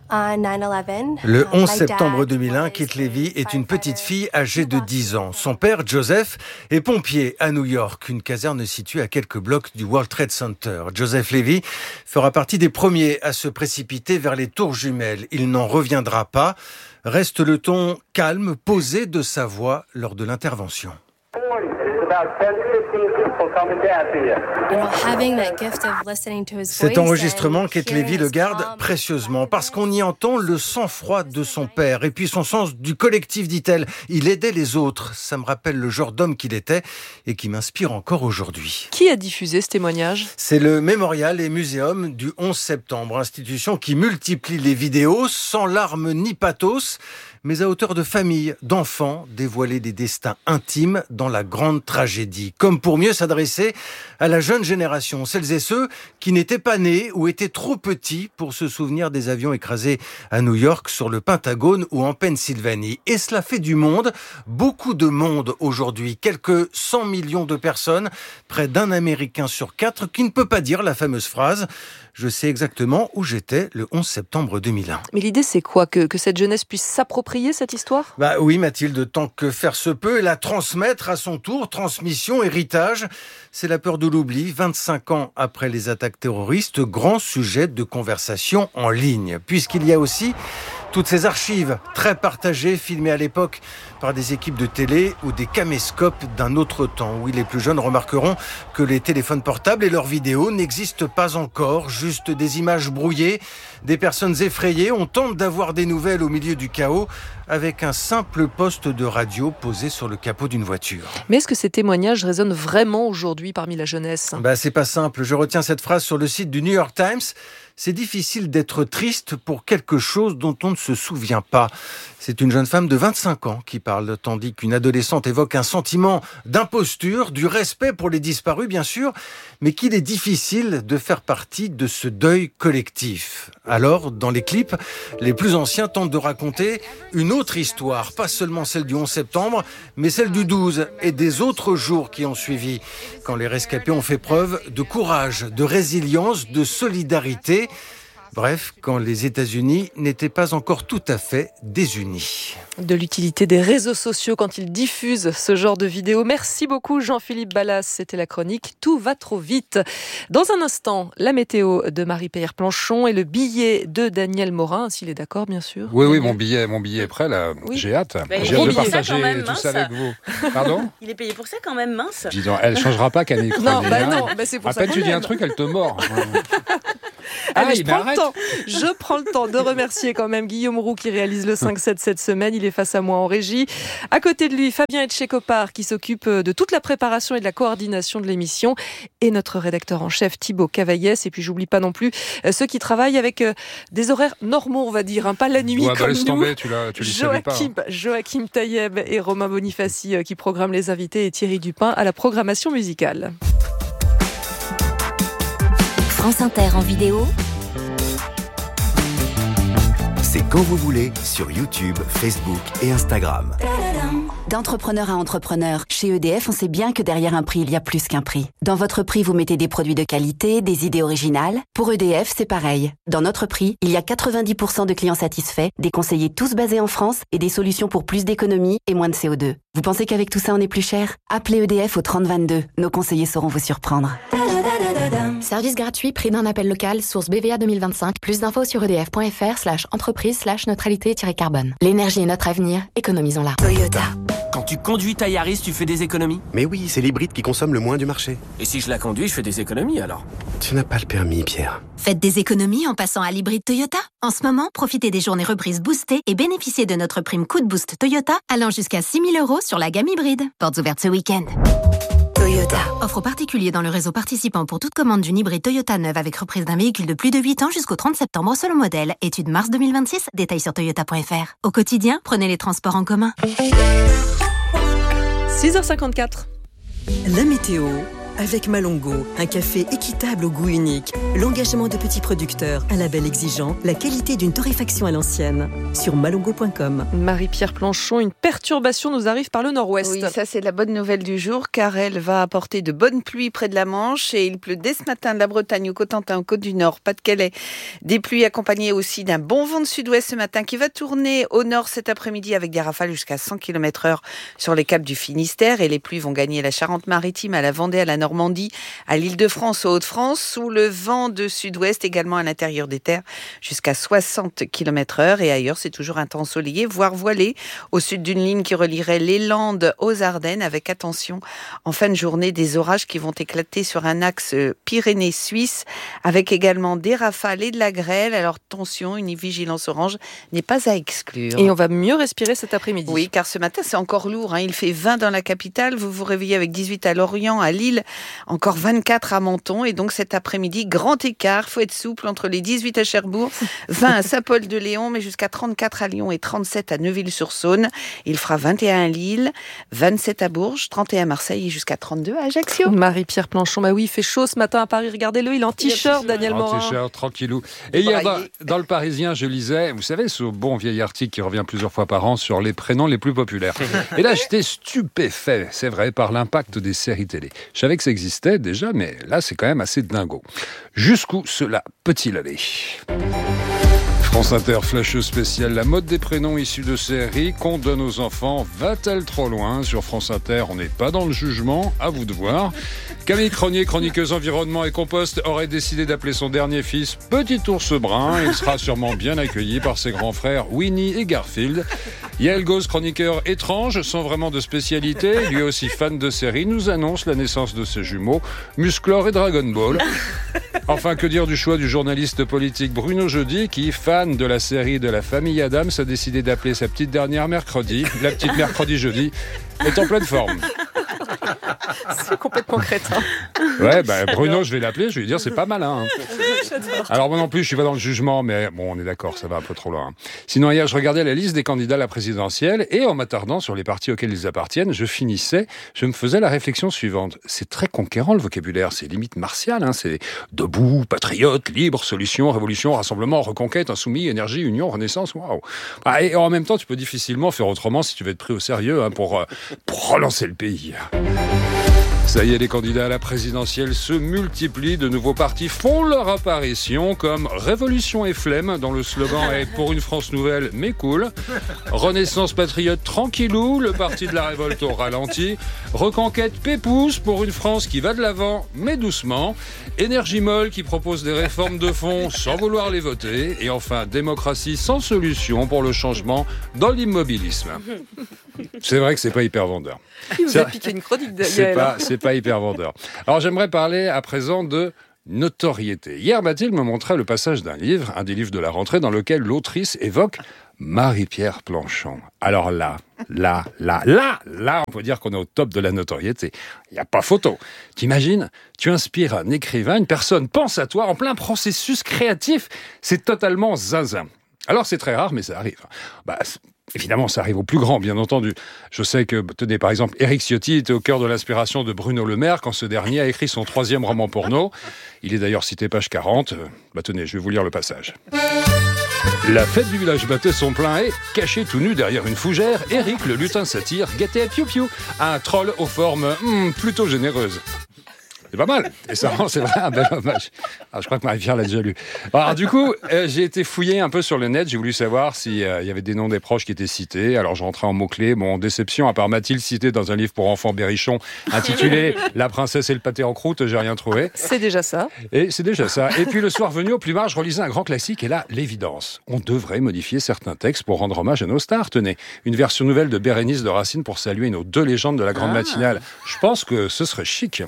Le onze septembre deux mille un, Kate Levy est une petite fille âgée de dix ans. Son père, Joseph, est pompier à New York, une caserne située à quelques blocs du World Trade Center. Joseph Levy fera partie des premiers à se précipiter vers les tours jumelles. Il n'en reviendra pas. Reste le ton calme, posé de sa voix lors de l'intervention. Cet enregistrement, Kate Levy le garde précieusement parce qu'on y entend le sang-froid de son père et puis son sens du collectif, dit-elle. Il aidait les autres. Ça me rappelle le genre d'homme qu'il était et qui m'inspire encore aujourd'hui. Qui a diffusé ce témoignage ? C'est le Mémorial et Muséum du onze septembre, institution qui multiplie les vidéos sans larmes ni pathos, mais à hauteur de famille, d'enfants, dévoiler des destins intimes dans la grande tragédie, comme pour mieux s'adresser à la jeune génération, celles et ceux qui n'étaient pas nés ou étaient trop petits pour se souvenir des avions écrasés à New York, sur le Pentagone ou en Pennsylvanie. Et cela fait du monde, beaucoup de monde aujourd'hui, quelques cent millions de personnes, près d'un Américain sur quatre qui ne peut pas dire la fameuse phrase « Je sais exactement où j'étais le onze septembre deux mille un ». Mais l'idée, c'est quoi ? Que, que cette jeunesse puisse s'approprier cette histoire ? Bah oui, Mathilde, tant que faire se peut, et la transmettre à son tour, transmission, héritage. C'est la peur de l'oubli, vingt-cinq ans après les attaques terroristes, grand sujet de conversation en ligne. Puisqu'il y a aussi toutes ces archives très partagées, filmées à l'époque par des équipes de télé ou des caméscopes d'un autre temps. Oui, les plus jeunes remarqueront que les téléphones portables et leurs vidéos n'existent pas encore, juste des images brouillées, des personnes effrayées. On tente d'avoir des nouvelles au milieu du chaos, avec un simple poste de radio posé sur le capot d'une voiture. Mais est-ce que ces témoignages résonnent vraiment aujourd'hui parmi la jeunesse ? Bah, c'est pas simple. Je retiens cette phrase sur le site du New York Times. C'est difficile d'être triste pour quelque chose dont on ne se souvient pas. C'est une jeune femme de vingt-cinq ans qui parle, tandis qu'une adolescente évoque un sentiment d'imposture, du respect pour les disparus bien sûr, mais qu'il est difficile de faire partie de ce deuil collectif. Alors, dans les clips, les plus anciens tentent de raconter une autre histoire, pas seulement celle du onze septembre, mais celle du douze et des autres jours qui ont suivi, quand les rescapés ont fait preuve de courage, de résilience, de solidarité. Bref, quand les États-Unis n'étaient pas encore tout à fait désunis. De l'utilité des réseaux sociaux quand ils diffusent ce genre de vidéos. Merci beaucoup Jean-Philippe Ballas, c'était la chronique Tout va trop vite. Dans un instant, la météo de Marie-Pierre Planchon et le billet de Daniel Morin, s'il est d'accord bien sûr. Oui, Daniel. oui, mon billet, mon billet est prêt là. Oui. J'ai hâte. Bah, J'ai hâte de partager même, tout ça mince. avec vous. Pardon ? Il est payé pour ça quand même, mince. Dis donc, elle ne changera pas Camille. Non, bah non, bah c'est pour à ça peine qu'on tu dis un l'aime. truc, elle te mord. Allez, Ah, je, il prends le m'arrête. temps, je prends le temps de remercier quand même Guillaume Roux qui réalise le cinq sept cette semaine. Il est face à moi en régie. À côté de lui, Fabien Etchekopar qui s'occupe de toute la préparation et de la coordination de l'émission. Et notre rédacteur en chef Thibaut Cavaillès. Et puis j'oublie pas non plus euh, ceux qui travaillent avec euh, des horaires normaux, on va dire, hein, pas la nuit Ouais, bah, comme laisse nous. tomber, tu, l'as, tu les salues pas. Joachim, Joachim Taïeb et Romain Bonifaci euh, qui programment les invités et Thierry Dupin à la programmation musicale. France Inter en vidéo. C'est quand vous voulez sur YouTube, Facebook et Instagram. D'entrepreneur à entrepreneur, chez E D F, on sait bien que derrière un prix, il y a plus qu'un prix. Dans votre prix, vous mettez des produits de qualité, des idées originales. Pour E D F, c'est pareil. Dans notre prix, il y a quatre-vingt-dix pour cent de clients satisfaits, des conseillers tous basés en France et des solutions pour plus d'économie et moins de C O deux. Vous pensez qu'avec tout ça, on est plus cher ? Appelez E D F au trente vingt-deux. Nos conseillers sauront vous surprendre. Service gratuit, prix d'un appel local, source B V A deux mille vingt-cinq. Plus d'infos sur edf.fr slash entreprise slash neutralité-carbone. L'énergie est notre avenir, économisons-la. Toyota. Quand tu conduis ta Yaris, tu fais des économies ? Mais oui, c'est l'hybride qui consomme le moins du marché. Et si je la conduis, je fais des économies alors ? Tu n'as pas le permis, Pierre. Faites des économies en passant à l'hybride Toyota. En ce moment, profitez des journées reprises boostées et bénéficiez de notre prime coup de boost Toyota allant jusqu'à six mille euros sur la gamme hybride. Portes ouvertes ce week-end. Toyota. Offre aux particuliers dans le réseau participant pour toute commande d'une hybride Toyota neuve avec reprise d'un véhicule de plus de huit ans jusqu'au trente septembre selon modèle. Étude mars deux mille vingt-six. Détails sur toyota point f r. Au quotidien, prenez les transports en commun. six heures cinquante-quatre. La météo avec Malongo, un café équitable au goût unique, l'engagement de petits producteurs, un label exigeant, la qualité d'une torréfaction à l'ancienne. Sur malongo point com. Marie-Pierre Planchon, une perturbation nous arrive par le nord-ouest. Oui, ça c'est la bonne nouvelle du jour car elle va apporter de bonnes pluies près de la Manche et il pleut dès ce matin de la Bretagne au Cotentin, au Côte-du-Nord, Pas-de-Calais. Des pluies accompagnées aussi d'un bon vent de sud-ouest ce matin qui va tourner au nord cet après-midi avec des rafales jusqu'à cent kilomètres heure sur les caps du Finistère et les pluies vont gagner la Charente-Maritime, à la Vendée, à la Normandie, à l'Île-de-France, aux Hauts-de-France, sous le vent de sud-ouest également à l'intérieur des terres jusqu'à soixante kilomètres heure et ailleurs c'est toujours un temps ensoleillé, voire voilé au sud d'une ligne qui relierait les Landes aux Ardennes avec attention en fin de journée des orages qui vont éclater sur un axe Pyrénées-Suisse avec également des rafales et de la grêle. Alors attention, une vigilance orange n'est pas à exclure. Et on va mieux respirer cet après-midi. Oui, car ce matin c'est encore lourd, hein. Il fait vingt dans la capitale, vous vous réveillez avec dix-huit à Lorient, à Lille, encore vingt-quatre à Menton et donc cet après-midi, grand écart, faut être souple entre les dix-huit à Cherbourg, vingt à Saint-Paul-de-Léon, mais jusqu'à trente-quatre à Lyon et trente-sept à Neuville-sur-Saône. Il fera vingt et un à Lille, vingt-sept à Bourges, trente et un à Marseille et jusqu'à trente-deux à Ajaccio. Marie-Pierre Planchon, bah oui, il fait chaud ce matin à Paris, regardez-le, il est en t-shirt, Daniel Morin. En t-shirt, tranquillou. Et hier, dans, dans le Parisien, je lisais, vous savez, ce bon vieil article qui revient plusieurs fois par an sur les prénoms les plus populaires. Et là, j'étais stupéfait, c'est vrai, par l'impact des séries télé. Je savais que ça existait déjà, mais là, c'est quand même assez dingo. Jusqu'où cela peut-il aller ? France Inter, flasheuse spéciale, la mode des prénoms issus de séries qu'on donne aux enfants va-t-elle trop loin ? Sur France Inter, on n'est pas dans le jugement, à vous de voir. Camille Cronier, chroniqueuse environnement et compost, aurait décidé d'appeler son dernier fils Petit Ours Brun. Il sera sûrement bien accueilli par ses grands frères Winnie et Garfield. Yael Gauze, chroniqueur étrange, sans vraiment de spécialité, lui aussi fan de séries, nous annonce la naissance de ses jumeaux, Musclor et Dragon Ball. Enfin, que dire du choix du journaliste politique Bruno Jeudi, qui, fan de la série de la famille Adams, a décidé d'appeler sa petite dernière mercredi, la petite mercredi jeudi, est en pleine forme. C'est complètement crétin. Ouais, bah, Bruno, je vais l'appeler, je vais lui dire, c'est pas malin. Hein. Alors moi non plus, je suis pas dans le jugement, mais bon, on est d'accord, ça va un peu trop loin. Sinon, hier, je regardais la liste des candidats à la présidentielle et en m'attardant sur les partis auxquels ils appartiennent, je finissais, je me faisais la réflexion suivante. C'est très conquérant le vocabulaire, c'est limite martial, hein. C'est debout, patriote, libre, solution, révolution, rassemblement, reconquête, insoumis, énergie, union, renaissance, waouh. Ah, et en même temps, tu peux difficilement faire autrement si tu veux être pris au sérieux hein, pour, euh, pour relancer le pays. Ça y est, les candidats à la présidentielle se multiplient, de nouveaux partis font leur apparition comme Révolution et Flemme, dont le slogan est « Pour une France nouvelle, mais cool ». Renaissance patriote tranquillou, le parti de la révolte au ralenti. Reconquête Pépouze, pour une France qui va de l'avant, mais doucement. Énergie molle, qui propose des réformes de fond sans vouloir les voter. Et enfin, démocratie sans solution pour le changement dans l'immobilisme. C'est vrai que c'est pas hyper vendeur. Il vous a piqué une chronique de C'est pas, c'est pas hyper vendeur. Alors j'aimerais parler à présent de notoriété. Hier, Mathilde me montrait le passage d'un livre, un des livres de la rentrée, dans lequel l'autrice évoque Marie-Pierre Planchon. Alors là, là, là, là, là, on peut dire qu'on est au top de la notoriété. Il n'y a pas photo. T'imagines, tu inspires un écrivain, une personne pense à toi en plein processus créatif. C'est totalement zinzin. Alors c'est très rare, mais ça arrive. Bah, évidemment, ça arrive aux plus grands, bien entendu. Je sais que, tenez, par exemple, Éric Ciotti était au cœur de l'inspiration de Bruno Le Maire quand ce dernier a écrit son troisième roman porno. Il est d'ailleurs cité page quarante. Bah tenez, je vais vous lire le passage. La fête du village battait son plein et, caché tout nu derrière une fougère, Éric, le lutin satire, guettait à piou-piou, un troll aux formes hmm, plutôt généreuses. C'est pas mal. Et ça rend, c'est vrai, un bel hommage. Alors, je crois que Marie-Pierre l'a déjà lu. Alors, du coup, euh, j'ai été fouillé un peu sur le net. J'ai voulu savoir s'il euh, y avait des noms des proches qui étaient cités. Alors, je rentrais en mots-clés. Bon, déception, à part Mathilde citée dans un livre pour enfants berrichons intitulé « La princesse et le pâté en croûte », j'ai rien trouvé. C'est déjà ça. Et c'est déjà ça. Et puis, le soir venu, au plumard, je relisais un grand classique. Et là, l'évidence. On devrait modifier certains textes pour rendre hommage à nos stars. Tenez, une version nouvelle de Bérénice de Racine pour saluer nos deux légendes de la grande ah. matinale. Je pense que ce serait chic.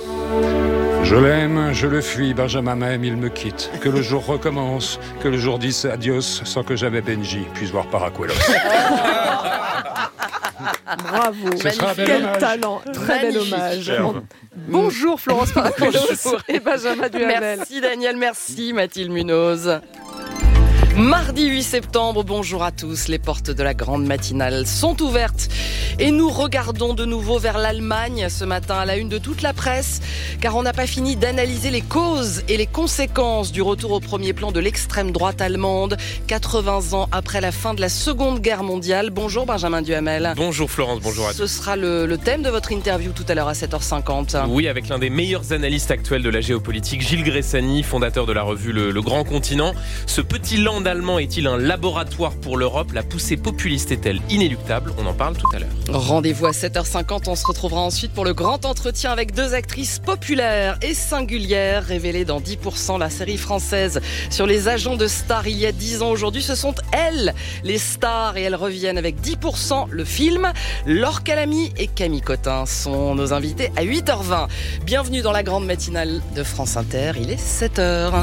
Je l'aime, je le fuis, Benjamin m'aime, il me quitte. Que le jour recommence, que le jour dise adios, sans que jamais Benji puisse voir Paracuelos. Bravo, quel talent, très bel hommage. Bonjour Florence Paracuelos et Benjamin Duhamel. Merci Daniel, merci Mathilde Munoz. Mardi huit septembre, bonjour à tous. Les portes de la grande matinale sont ouvertes et nous regardons de nouveau vers l'Allemagne ce matin à la une de toute la presse, car on n'a pas fini d'analyser les causes et les conséquences du retour au premier plan de l'extrême droite allemande, quatre-vingts ans après la fin de la Seconde Guerre mondiale. Bonjour Benjamin Duhamel. Bonjour Florence, bonjour à tous. Ce sera le, le thème de votre interview tout à l'heure à sept heures cinquante. Oui, avec l'un des meilleurs analystes actuels de la géopolitique, Gilles Gressani, fondateur de la revue Le, le Grand Continent. Ce petit land allemand est-il un laboratoire pour l'Europe? La poussée populiste est-elle inéluctable? On en parle tout à l'heure. Rendez-vous à sept heures cinquante. On se retrouvera ensuite pour le grand entretien avec deux actrices populaires et singulières révélées dans dix pour cent, la série française sur les agents de stars il y a dix ans aujourd'hui. Ce sont elles, les stars, et elles reviennent avec dix pour cent le film. Laure Calamy et Camille Cotin sont nos invités à huit heures vingt. Bienvenue dans la grande matinale de France Inter. Il est sept heures.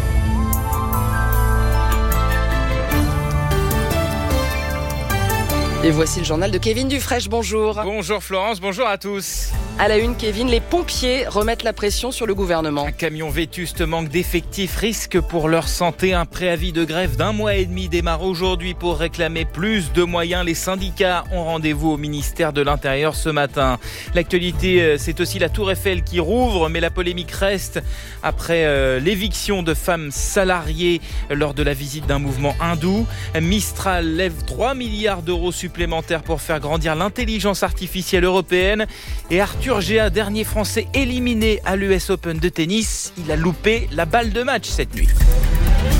Et voici le journal de Kevin Dufresne. Bonjour. Bonjour Florence, bonjour à tous. À la une, Kevin, les pompiers remettent la pression sur le gouvernement. Un camion vétuste, manque d'effectifs, risque pour leur santé. Un préavis de grève d'un mois et demi démarre aujourd'hui pour réclamer plus de moyens. Les syndicats ont rendez-vous au ministère de l'Intérieur ce matin. L'actualité, c'est aussi la Tour Eiffel qui rouvre, mais la polémique reste après euh, l'éviction de femmes salariées lors de la visite d'un mouvement hindou. Mistral lève trois milliards d'euros supplémentaires pour faire grandir l'intelligence artificielle européenne. Et Arthur Géa, dernier Français éliminé à l'U S Open de tennis, il a loupé la balle de match cette nuit.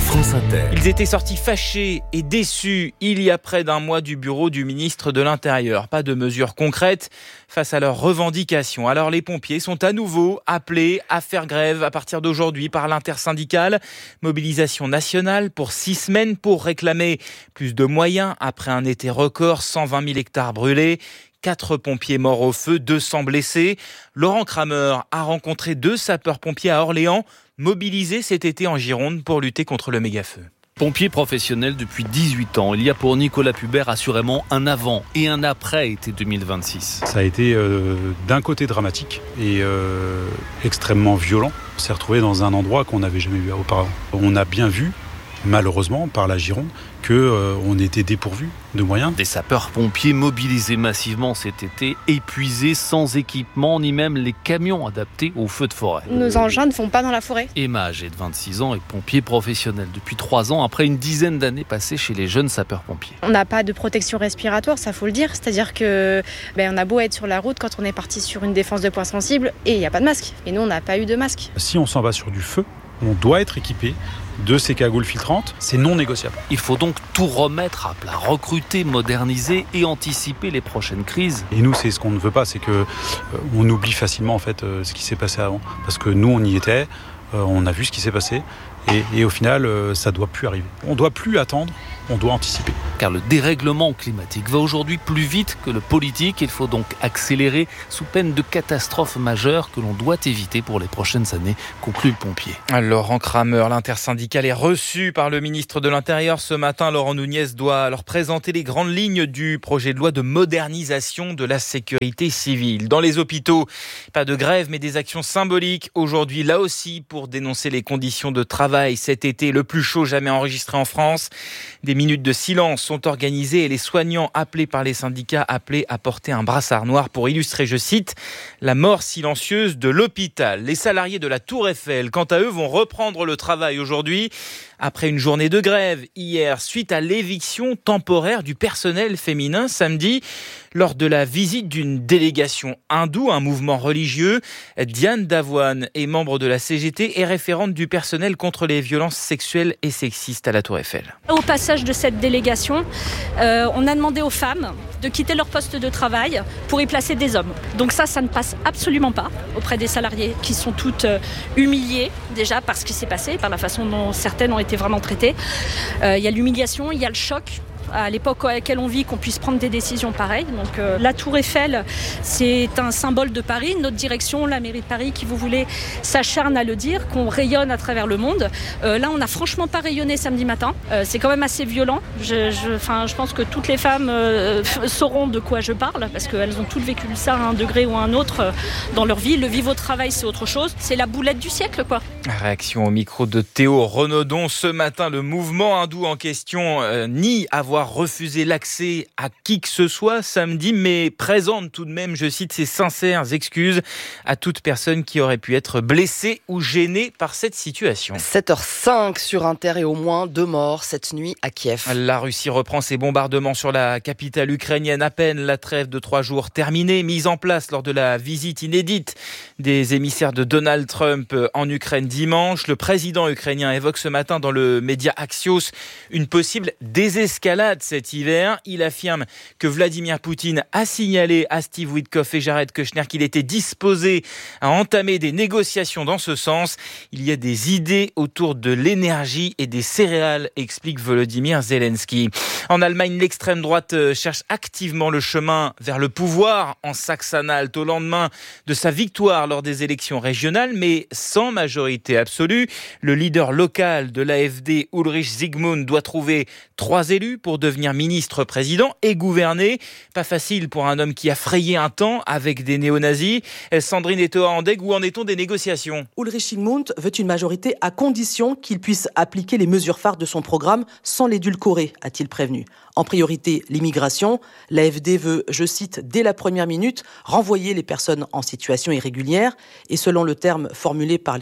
France Inter. Ils étaient sortis fâchés et déçus il y a près d'un mois du bureau du ministre de l'Intérieur. Pas de mesures concrètes face à leurs revendications. Alors les pompiers sont à nouveau appelés à faire grève à partir d'aujourd'hui par l'intersyndicale. Mobilisation nationale pour six semaines pour réclamer plus de moyens après un été record, cent vingt mille hectares brûlés. Quatre pompiers morts au feu, deux cents blessés. Laurent Kramer a rencontré deux sapeurs-pompiers à Orléans, mobilisés cet été en Gironde pour lutter contre le méga-feu. Pompier professionnel depuis dix-huit ans, il y a pour Nicolas Pubert assurément un avant et un après été deux mille vingt-six. Ça a été euh, d'un côté dramatique et euh, extrêmement violent. On s'est retrouvé dans un endroit qu'on n'avait jamais vu auparavant. On a bien vu, malheureusement, par la Gironde, qu'on euh, était dépourvus de moyens. Des sapeurs-pompiers mobilisés massivement cet été, épuisés, sans équipement, ni même les camions adaptés aux feux de forêt. Nos engins ne vont pas dans la forêt. Emma, âgée de vingt-six ans, est pompier professionnel depuis trois ans, après une dizaine d'années passées chez les jeunes sapeurs-pompiers. On n'a pas de protection respiratoire, ça faut le dire. C'est-à-dire que ben, on a beau être sur la route, quand on est parti sur une défense de points sensibles, et il n'y a pas de masque. Et nous, on n'a pas eu de masque. Si on s'en va sur du feu, on doit être équipé de ces cagoules filtrantes, c'est non négociable. Il faut donc tout remettre à plat, recruter, moderniser et anticiper les prochaines crises. Et nous, c'est ce qu'on ne veut pas, c'est que euh, on oublie facilement en fait euh, ce qui s'est passé avant, parce que nous, on y était, euh, on a vu ce qui s'est passé, et, et au final, euh, ça doit plus arriver. On doit plus attendre, on doit anticiper. Car le dérèglement climatique va aujourd'hui plus vite que le politique. Il faut donc accélérer sous peine de catastrophes majeures que l'on doit éviter pour les prochaines années, conclut le pompier. Laurent Kramer, l'intersyndicale est reçu par le ministre de l'Intérieur ce matin. Laurent Nunez doit leur présenter les grandes lignes du projet de loi de modernisation de la sécurité civile. Dans les hôpitaux, pas de grève mais des actions symboliques aujourd'hui, là aussi pour dénoncer les conditions de travail cet été le plus chaud jamais enregistré en France. Des minutes de silence sont organisées et les soignants appelés par les syndicats appelés à porter un brassard noir pour illustrer, je cite, la mort silencieuse de l'hôpital. Les salariés de la Tour Eiffel, quant à eux, vont reprendre le travail aujourd'hui après une journée de grève hier suite à l'éviction temporaire du personnel féminin samedi lors de la visite d'une délégation hindoue, un mouvement religieux. Diane Davoine est membre de la C G T et référente du personnel contre les violences sexuelles et sexistes à la Tour Eiffel. Au passage de cette délégation, euh, on a demandé aux femmes de quitter leur poste de travail pour y placer des hommes. Donc ça, ça ne passe absolument pas auprès des salariés qui sont toutes euh, humiliées déjà par ce qui s'est passé, par la façon dont certaines ont été vraiment traitées. Euh, il y a l'humiliation, il y a le choc. À l'époque à laquelle on vit, qu'on puisse prendre des décisions pareilles. Donc euh, la Tour Eiffel, c'est un symbole de Paris. Notre direction, la mairie de Paris, qui vous voulez, s'acharne à le dire, qu'on rayonne à travers le monde. Euh, là, on n'a franchement pas rayonné samedi matin. Euh, c'est quand même assez violent. Je, je, je pense que toutes les femmes euh, sauront de quoi je parle, parce qu'elles ont toutes vécu ça à un degré ou à un autre euh, dans leur vie. Le vivre au travail, c'est autre chose. C'est la boulette du siècle, quoi. Réaction au micro de Théo Renaudon. Ce matin, le mouvement hindou en question euh, nie avoir refusé l'accès à qui que ce soit samedi, mais présente tout de même, je cite, ses sincères excuses à toute personne qui aurait pu être blessée ou gênée par cette situation. sept heures cinq sur Inter et au moins deux morts cette nuit à Kiev. La Russie reprend ses bombardements sur la capitale ukrainienne. À peine la trêve de trois jours terminée, mise en place lors de la visite inédite des émissaires de Donald Trump en Ukraine dimanche. Le président ukrainien évoque ce matin dans le média Axios une possible désescalade cet hiver. Il affirme que Vladimir Poutine a signalé à Steve Witkoff et Jared Kushner qu'il était disposé à entamer des négociations dans ce sens. Il y a des idées autour de l'énergie et des céréales, explique Volodymyr Zelensky. En Allemagne, l'extrême droite cherche activement le chemin vers le pouvoir en Saxe-Anhalt au lendemain de sa victoire lors des élections régionales, mais sans majorité absolue. Le leader local de l'A F D, Ulrich Zygmunt, doit trouver trois élus pour devenir ministre-président et gouverner. Pas facile pour un homme qui a frayé un temps avec des néo-nazis. Sandrine Etoa-Andeg, où en est-on des négociations ? Ulrich Zygmunt veut une majorité à condition qu'il puisse appliquer les mesures phares de son programme sans l'édulcorer, a-t-il prévenu. En priorité, l'immigration. L'A F D veut, je cite, dès la première minute, renvoyer les personnes en situation irrégulière. Et selon le terme formulé par l'extrême droite,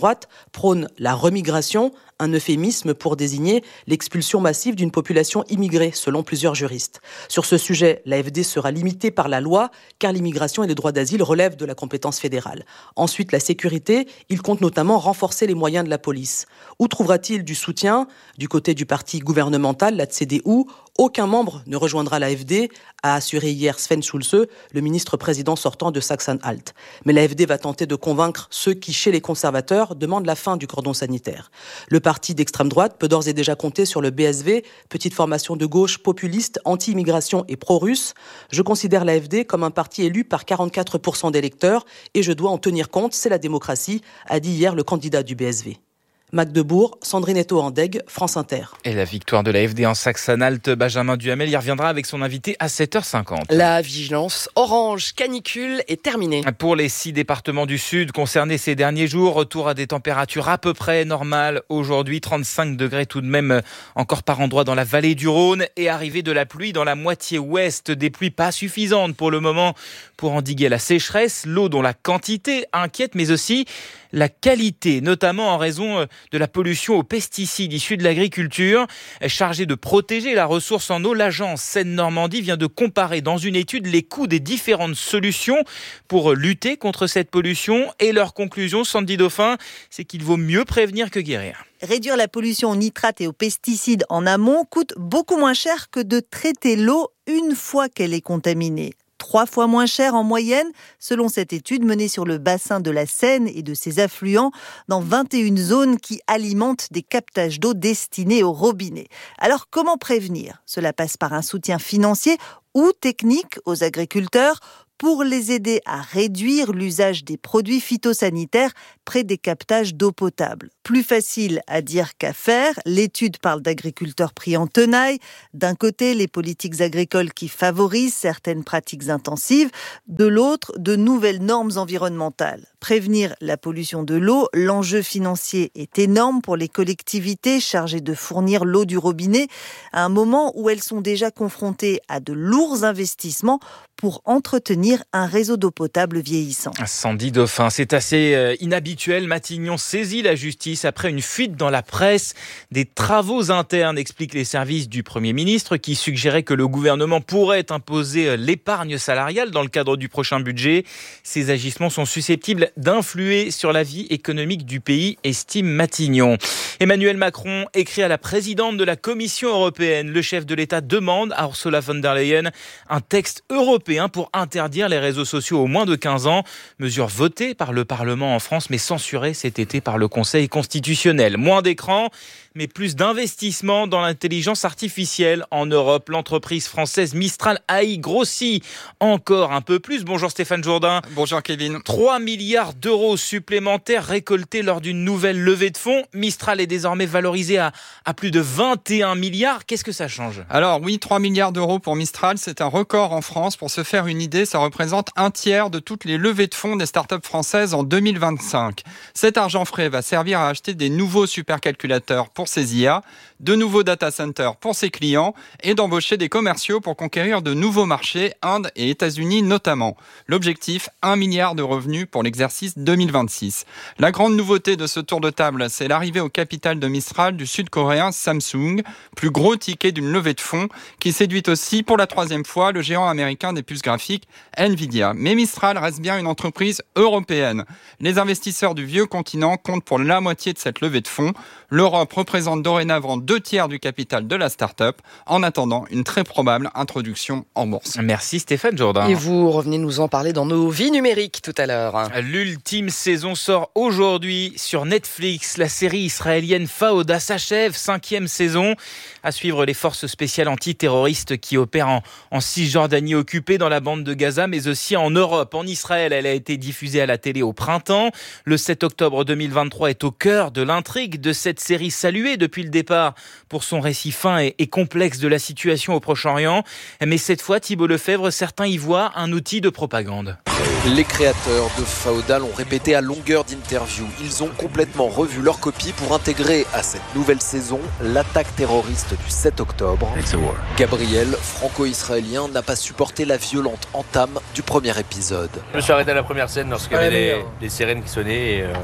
droite prône la remigration, un euphémisme pour désigner l'expulsion massive d'une population immigrée, selon plusieurs juristes. Sur ce sujet, l'A F D sera limitée par la loi, car l'immigration et les droits d'asile relèvent de la compétence fédérale. Ensuite, la sécurité, il compte notamment renforcer les moyens de la police. Où trouvera-t-il du soutien du côté du parti gouvernemental, la C D U? Aucun membre ne rejoindra l'A F D, a assuré hier Sven Schulze, le ministre-président sortant de Sachsen-Anhalt. Mais l'A F D va tenter de convaincre ceux qui, chez les conservateurs, demandent la fin du cordon sanitaire. Le parti d'extrême droite peut d'ores et déjà compter sur le B S V, petite formation de gauche populiste, anti-immigration et pro-russe. Je considère l'A F D comme un parti élu par quarante-quatre pour cent d'électeurs et je dois en tenir compte, c'est la démocratie, a dit hier le candidat du B S V. Magdebourg, Sandrine Eto-Andeg, France Inter. Et la victoire de l'A F D en Saxe-Anhalt, Benjamin Duhamel y reviendra avec son invité à sept heures cinquante. La vigilance orange canicule est terminée. Pour les six départements du Sud concernés ces derniers jours, retour à des températures à peu près normales. Aujourd'hui, trente-cinq degrés tout de même encore par endroits dans la vallée du Rhône et arrivée de la pluie dans la moitié ouest. Des pluies pas suffisantes pour le moment pour endiguer la sécheresse. L'eau dont la quantité inquiète, mais aussi la qualité, notamment en raison de la pollution aux pesticides issus de l'agriculture. Chargée de protéger la ressource en eau, l'agence Seine-Normandie vient de comparer dans une étude les coûts des différentes solutions pour lutter contre cette pollution. Et leur conclusion, Sandy Dauphin, c'est qu'il vaut mieux prévenir que guérir. Réduire la pollution aux nitrates et aux pesticides en amont coûte beaucoup moins cher que de traiter l'eau une fois qu'elle est contaminée. Trois fois moins cher en moyenne, selon cette étude menée sur le bassin de la Seine et de ses affluents, dans vingt et une zones qui alimentent des captages d'eau destinés aux robinets. Alors comment prévenir ? Cela passe par un soutien financier ou technique aux agriculteurs pour les aider à réduire l'usage des produits phytosanitaires près des captages d'eau potable. Plus facile à dire qu'à faire, l'étude parle d'agriculteurs pris en tenaille. D'un côté, les politiques agricoles qui favorisent certaines pratiques intensives, de l'autre, de nouvelles normes environnementales. Prévenir la pollution de l'eau, l'enjeu financier est énorme pour les collectivités chargées de fournir l'eau du robinet, à un moment où elles sont déjà confrontées à de lourds investissements pour entretenir un réseau d'eau potable vieillissant. Sandy Dauphin, c'est assez inhabituel. Matignon saisit la justice après une fuite dans la presse. Des travaux internes, expliquent les services du Premier ministre, qui suggéraient que le gouvernement pourrait imposer l'épargne salariale dans le cadre du prochain budget. Ces agissements sont susceptibles d'influer sur la vie économique du pays, estime Matignon. Emmanuel Macron écrit à la présidente de la Commission européenne. Le chef de l'État demande à Ursula von der Leyen un texte européen pour interdire les réseaux sociaux aux moins de quinze ans. Mesure votée par le Parlement en France, mais censurée cet été par le Conseil constitutionnel. Moins d'écran, mais plus d'investissement dans l'intelligence artificielle en Europe. L'entreprise française Mistral A I grossit encore un peu plus. Bonjour Stéphane Jourdain. Bonjour Kevin. trois milliards d'euros supplémentaires récoltés lors d'une nouvelle levée de fonds. Mistral est désormais valorisé à, à plus de vingt et un milliards. Qu'est-ce que ça change ? Alors oui, trois milliards d'euros pour Mistral, c'est un record en France. Pour se faire une idée, ça représente un tiers de toutes les levées de fonds des startups françaises en deux mille vingt-cinq. Cet argent frais va servir à acheter des nouveaux supercalculateurs pour ses I A, de nouveaux data centers pour ses clients et d'embaucher des commerciaux pour conquérir de nouveaux marchés, Inde et États-Unis notamment. L'objectif, un milliard de revenus pour l'exercice deux mille vingt-six. La grande nouveauté de ce tour de table, c'est l'arrivée au capital de Mistral du sud-coréen Samsung, plus gros ticket d'une levée de fonds qui séduit aussi pour la troisième fois le géant américain des puces graphiques Nvidia. Mais Mistral reste bien une entreprise européenne. Les investisseurs du vieux continent comptent pour la moitié de cette levée de fonds. L'Europe représente dorénavant deux tiers du capital de la start-up, en attendant une très probable introduction en bourse. Merci Stéphane Jourdain. Et vous revenez nous en parler dans nos vies numériques tout à l'heure. L'ultime saison sort aujourd'hui sur Netflix. La série israélienne Fauda s'achève, cinquième saison. À suivre les forces spéciales antiterroristes qui opèrent en, en Cisjordanie occupée, dans la bande de Gaza, mais aussi en Europe. En Israël, elle a été diffusée à la télé au printemps. Le sept octobre deux mille vingt-trois est au cœur de l'intrigue de cette série saluée depuis le départ pour son récit fin et, et complexe de la situation au Proche-Orient. Mais cette fois, Thibault Lefebvre, certains y voient un outil de propagande. Les créateurs de Fauda l'ont répété à longueur d'interviews. Ils ont complètement revu leur copie pour intégrer à cette nouvelle saison l'attaque terroriste du sept octobre. Gabriel, franco-israélien, n'a pas supporté la violente entame du premier épisode. Je me suis arrêté à la première scène lorsqu'il y avait les, les sirènes qui sonnaient et euh,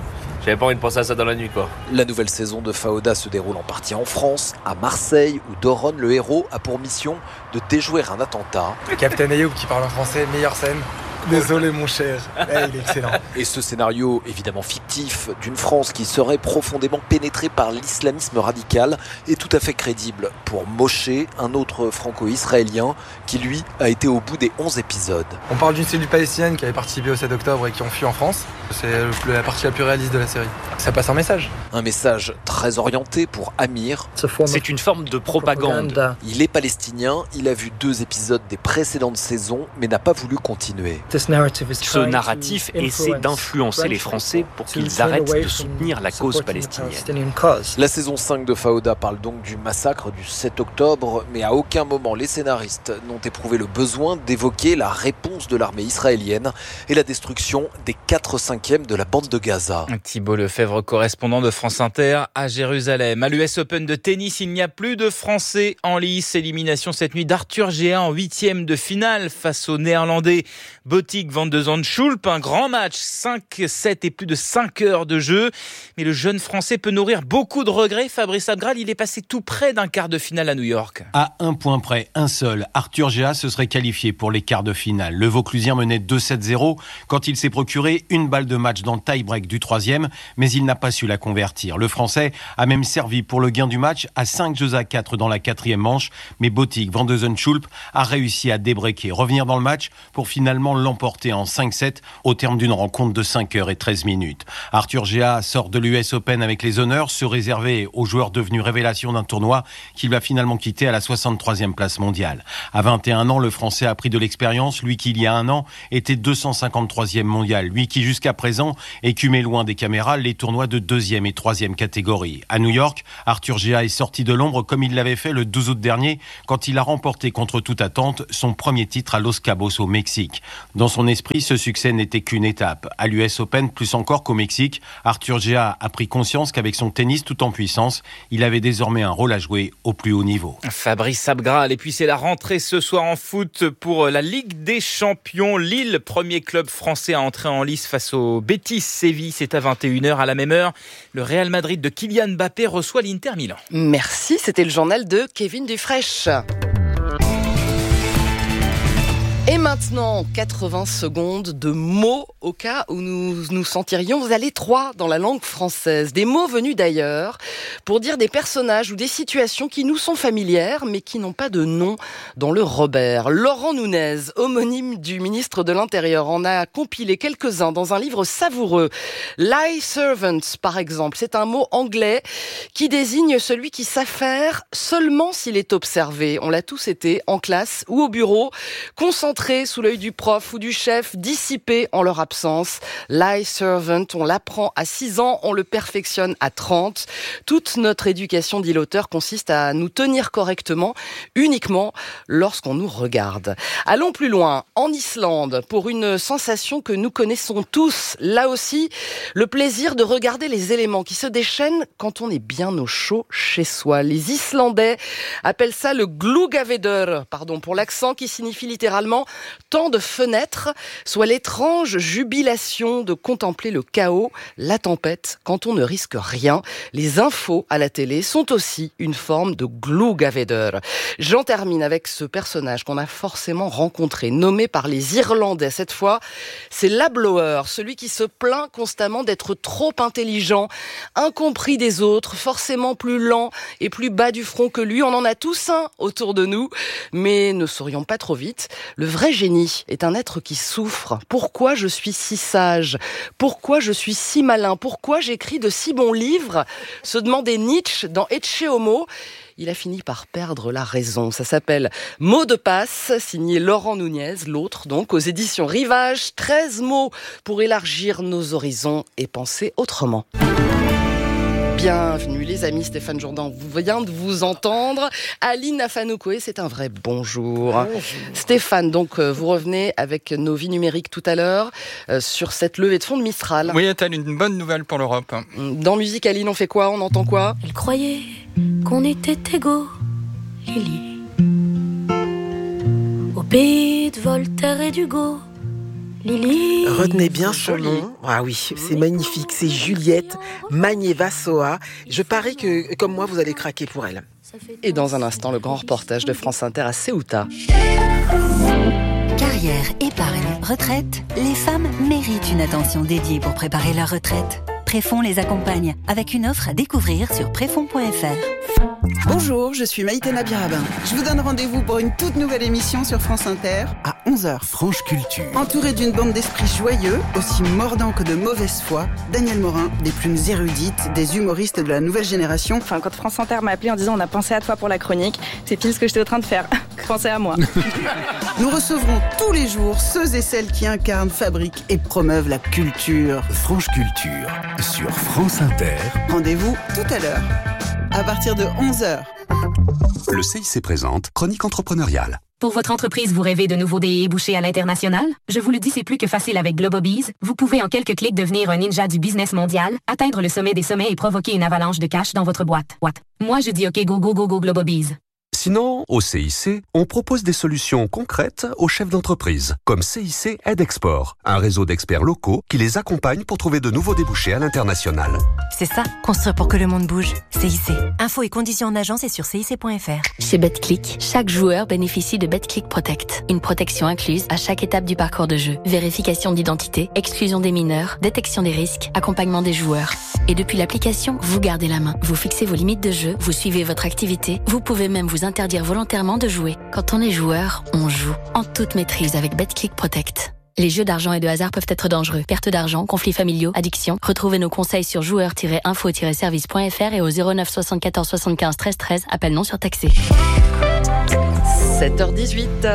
J'avais pas envie de penser à ça dans la nuit, quoi. La nouvelle saison de Fauda se déroule en partie en France, à Marseille, où Doron, le héros, a pour mission de déjouer un attentat. Captain Ayoub qui parle en français, meilleure scène. Désolé mon cher, hey, il est excellent. Et ce scénario, évidemment fictif, d'une France qui serait profondément pénétrée par l'islamisme radical, est tout à fait crédible pour Moshe, un autre franco-israélien, qui lui a été au bout des onze épisodes. On parle d'une cellule palestinienne qui avait participé au sept octobre et qui ont fui en France. C'est la partie la plus réaliste de la série. Ça passe un message. Un message très orienté pour Amir. C'est une forme de propagande. Il est palestinien, il a vu deux épisodes des précédentes saisons, mais n'a pas voulu continuer. Ce narratif essaie d'influencer les Français pour qu'ils arrêtent de soutenir la cause palestinienne. La saison cinq de Fauda parle donc du massacre du sept octobre, mais à aucun moment les scénaristes n'ont éprouvé le besoin d'évoquer la réponse de l'armée israélienne et la destruction des quatre cinquièmes de la bande de Gaza. Thibault Lefebvre, correspondant de France Inter à Jérusalem. À l'U S Open de tennis, il n'y a plus de Français en lice. Élimination cette nuit d'Arthur Géa en huitième de finale face au Néerlandais Botic van de Zandschulp. Un grand match, cinq sept et plus de cinq heures de jeu. Mais le jeune Français peut nourrir beaucoup de regrets. Fabrice Abgral, il est passé tout près d'un quart de finale à New York. À un point près, un seul, Arthur Géa se serait qualifié pour les quarts de finale. Le Vauclusien menait deux sept zéro quand il s'est procuré une balle de match dans le tie-break du troisième, mais il n'a pas su la convertir. Le Français a même servi pour le gain du match à cinq jeux à quatre dans la quatrième manche, mais Botic van de Zandschulp a réussi à débreaker, revenir dans le match pour finalement l'emporter en cinq sept au terme d'une rencontre de cinq heures et treize minutes. Arthur Géa sort de l'U S Open avec les honneurs, se réserver aux joueurs devenus révélation d'un tournoi qu'il va finalement quitter à la soixante-troisième place mondiale. À vingt et un ans, le Français a pris de l'expérience, lui qui il y a un an était deux cent cinquante-troisième mondial, lui qui jusqu'à présent écumait loin des caméras les tournois de deuxième et troisième catégorie. À New York, Arthur Géa est sorti de l'ombre comme il l'avait fait le douze août dernier quand il a remporté contre toute attente son premier titre à Los Cabos au Mexique. Dans son esprit, ce succès n'était qu'une étape. À l'U S Open, plus encore qu'au Mexique, Arthur Géa a pris conscience qu'avec son tennis tout en puissance, il avait désormais un rôle à jouer au plus haut niveau. Fabrice Abgral, et puis c'est la rentrée ce soir en foot pour la Ligue des Champions. Lille, premier club français à entrer en lice face au Betis Séville, c'est à vingt et une heures. À la même heure, le Real Madrid de Kylian Mbappé reçoit l'Inter Milan. Merci, c'était le journal de Kevin Dufresne. Et maintenant, quatre-vingts secondes de mots au cas où nous nous sentirions à l'étroit dans la langue française. Des mots venus d'ailleurs pour dire des personnages ou des situations qui nous sont familières mais qui n'ont pas de nom dans le Robert. Laurent Nunez, homonyme du ministre de l'Intérieur, en a compilé quelques-uns dans un livre savoureux. Lie servant, par exemple, c'est un mot anglais qui désigne celui qui s'affaire seulement s'il est observé. On l'a tous été en classe ou au bureau, concentré sous l'œil du prof ou du chef, dissipé en leur absence. Lie servant, on l'apprend à six ans, on le perfectionne à trente. Toute notre éducation, dit l'auteur, consiste à nous tenir correctement, uniquement lorsqu'on nous regarde. Allons plus loin, en Islande, pour une sensation que nous connaissons tous. Là aussi, le plaisir de regarder les éléments qui se déchaînent quand on est bien au chaud chez soi. Les Islandais appellent ça le gluggaveður, pardon pour l'accent, qui signifie littéralement tant de fenêtres, soit l'étrange jubilation de contempler le chaos, la tempête, quand on ne risque rien. Les infos à la télé sont aussi une forme de gluggaveður. J'en termine avec ce personnage qu'on a forcément rencontré, nommé par les Irlandais cette fois. C'est l'ablower, celui qui se plaint constamment d'être trop intelligent, incompris des autres, forcément plus lent et plus bas du front que lui. On en a tous un autour de nous, mais ne sourions pas trop vite. Le vrai génie est un être qui souffre. Pourquoi je suis si sage ? Pourquoi je suis si malin ? Pourquoi j'écris de si bons livres ? Se demandait Nietzsche dans Ecce Homo. Il a fini par perdre la raison. Ça s'appelle Mots de passe, signé Laurent Nunez, l'autre donc, aux éditions Rivage. treize mots pour élargir nos horizons et penser autrement. Bienvenue les amis, Stéphane Jourdan vient de vous entendre. Aline Afanoukoé, c'est un vrai bonjour. bonjour. Stéphane, donc vous revenez avec nos vies numériques tout à l'heure euh, sur cette levée de fonds de Mistral. Oui, est-elle une bonne nouvelle pour l'Europe ? Dans musique, Aline, on fait quoi ? On entend quoi ? Elle croyait qu'on était égaux, Lily. Au pays de Voltaire et d'Hugo, Lily. Retenez bien son nom. Ah oui, c'est magnifique. C'est Juliette Magnieva-Soa. Je parie que, comme moi, vous allez craquer pour elle. Et dans un instant, le grand reportage de France Inter à Ceuta. Carrière, épargne, retraite, les femmes méritent une attention dédiée pour préparer leur retraite. Préfonds les accompagne avec une offre à découvrir sur préfonds point f r. Bonjour, je suis Maïté Nabirabin. Je vous donne rendez-vous pour une toute nouvelle émission sur France Inter à onze heures. Franche Culture. Entouré d'une bande d'esprits joyeux, aussi mordants que de mauvaise foi, Daniel Morin, des plumes érudites, des humoristes de la nouvelle génération. Enfin, quand France Inter m'a appelé en disant on a pensé à toi pour la chronique, c'est pile ce que j'étais en train de faire. Pensez à moi. Nous recevrons tous les jours ceux et celles qui incarnent, fabriquent et promeuvent la culture. Franche Culture sur France Inter. Rendez-vous tout à l'heure, à partir de onze heures. Le C I C présente Chronique entrepreneuriale. Pour votre entreprise, vous rêvez de nouveaux débouchés à l'international? Je vous le dis, c'est plus que facile avec Globobees. Vous pouvez en quelques clics devenir un ninja du business mondial, atteindre le sommet des sommets et provoquer une avalanche de cash dans votre boîte. What? Moi, je dis OK, go, go, go, go, Globobees. Sinon, au C I C, on propose des solutions concrètes aux chefs d'entreprise, comme C I C Aide Export, un réseau d'experts locaux qui les accompagne pour trouver de nouveaux débouchés à l'international. C'est ça, construire pour que le monde bouge. C I C. Infos et conditions en agence et sur C I C point F R. Chez BetClick, chaque joueur bénéficie de BetClick Protect. Une protection incluse à chaque étape du parcours de jeu. Vérification d'identité, exclusion des mineurs, détection des risques, accompagnement des joueurs. Et depuis l'application, vous gardez la main. Vous fixez vos limites de jeu, vous suivez votre activité, vous pouvez même vous interdire volontairement de jouer. Quand on est joueur, on joue. En toute maîtrise avec BetClick Protect. Les jeux d'argent et de hasard peuvent être dangereux. Perte d'argent, conflits familiaux, addiction. Retrouvez nos conseils sur joueurs tiret info tiret service point f r et au zéro neuf soixante-quatorze soixante-quinze treize treize. Appel non surtaxé. sept heures dix-huit.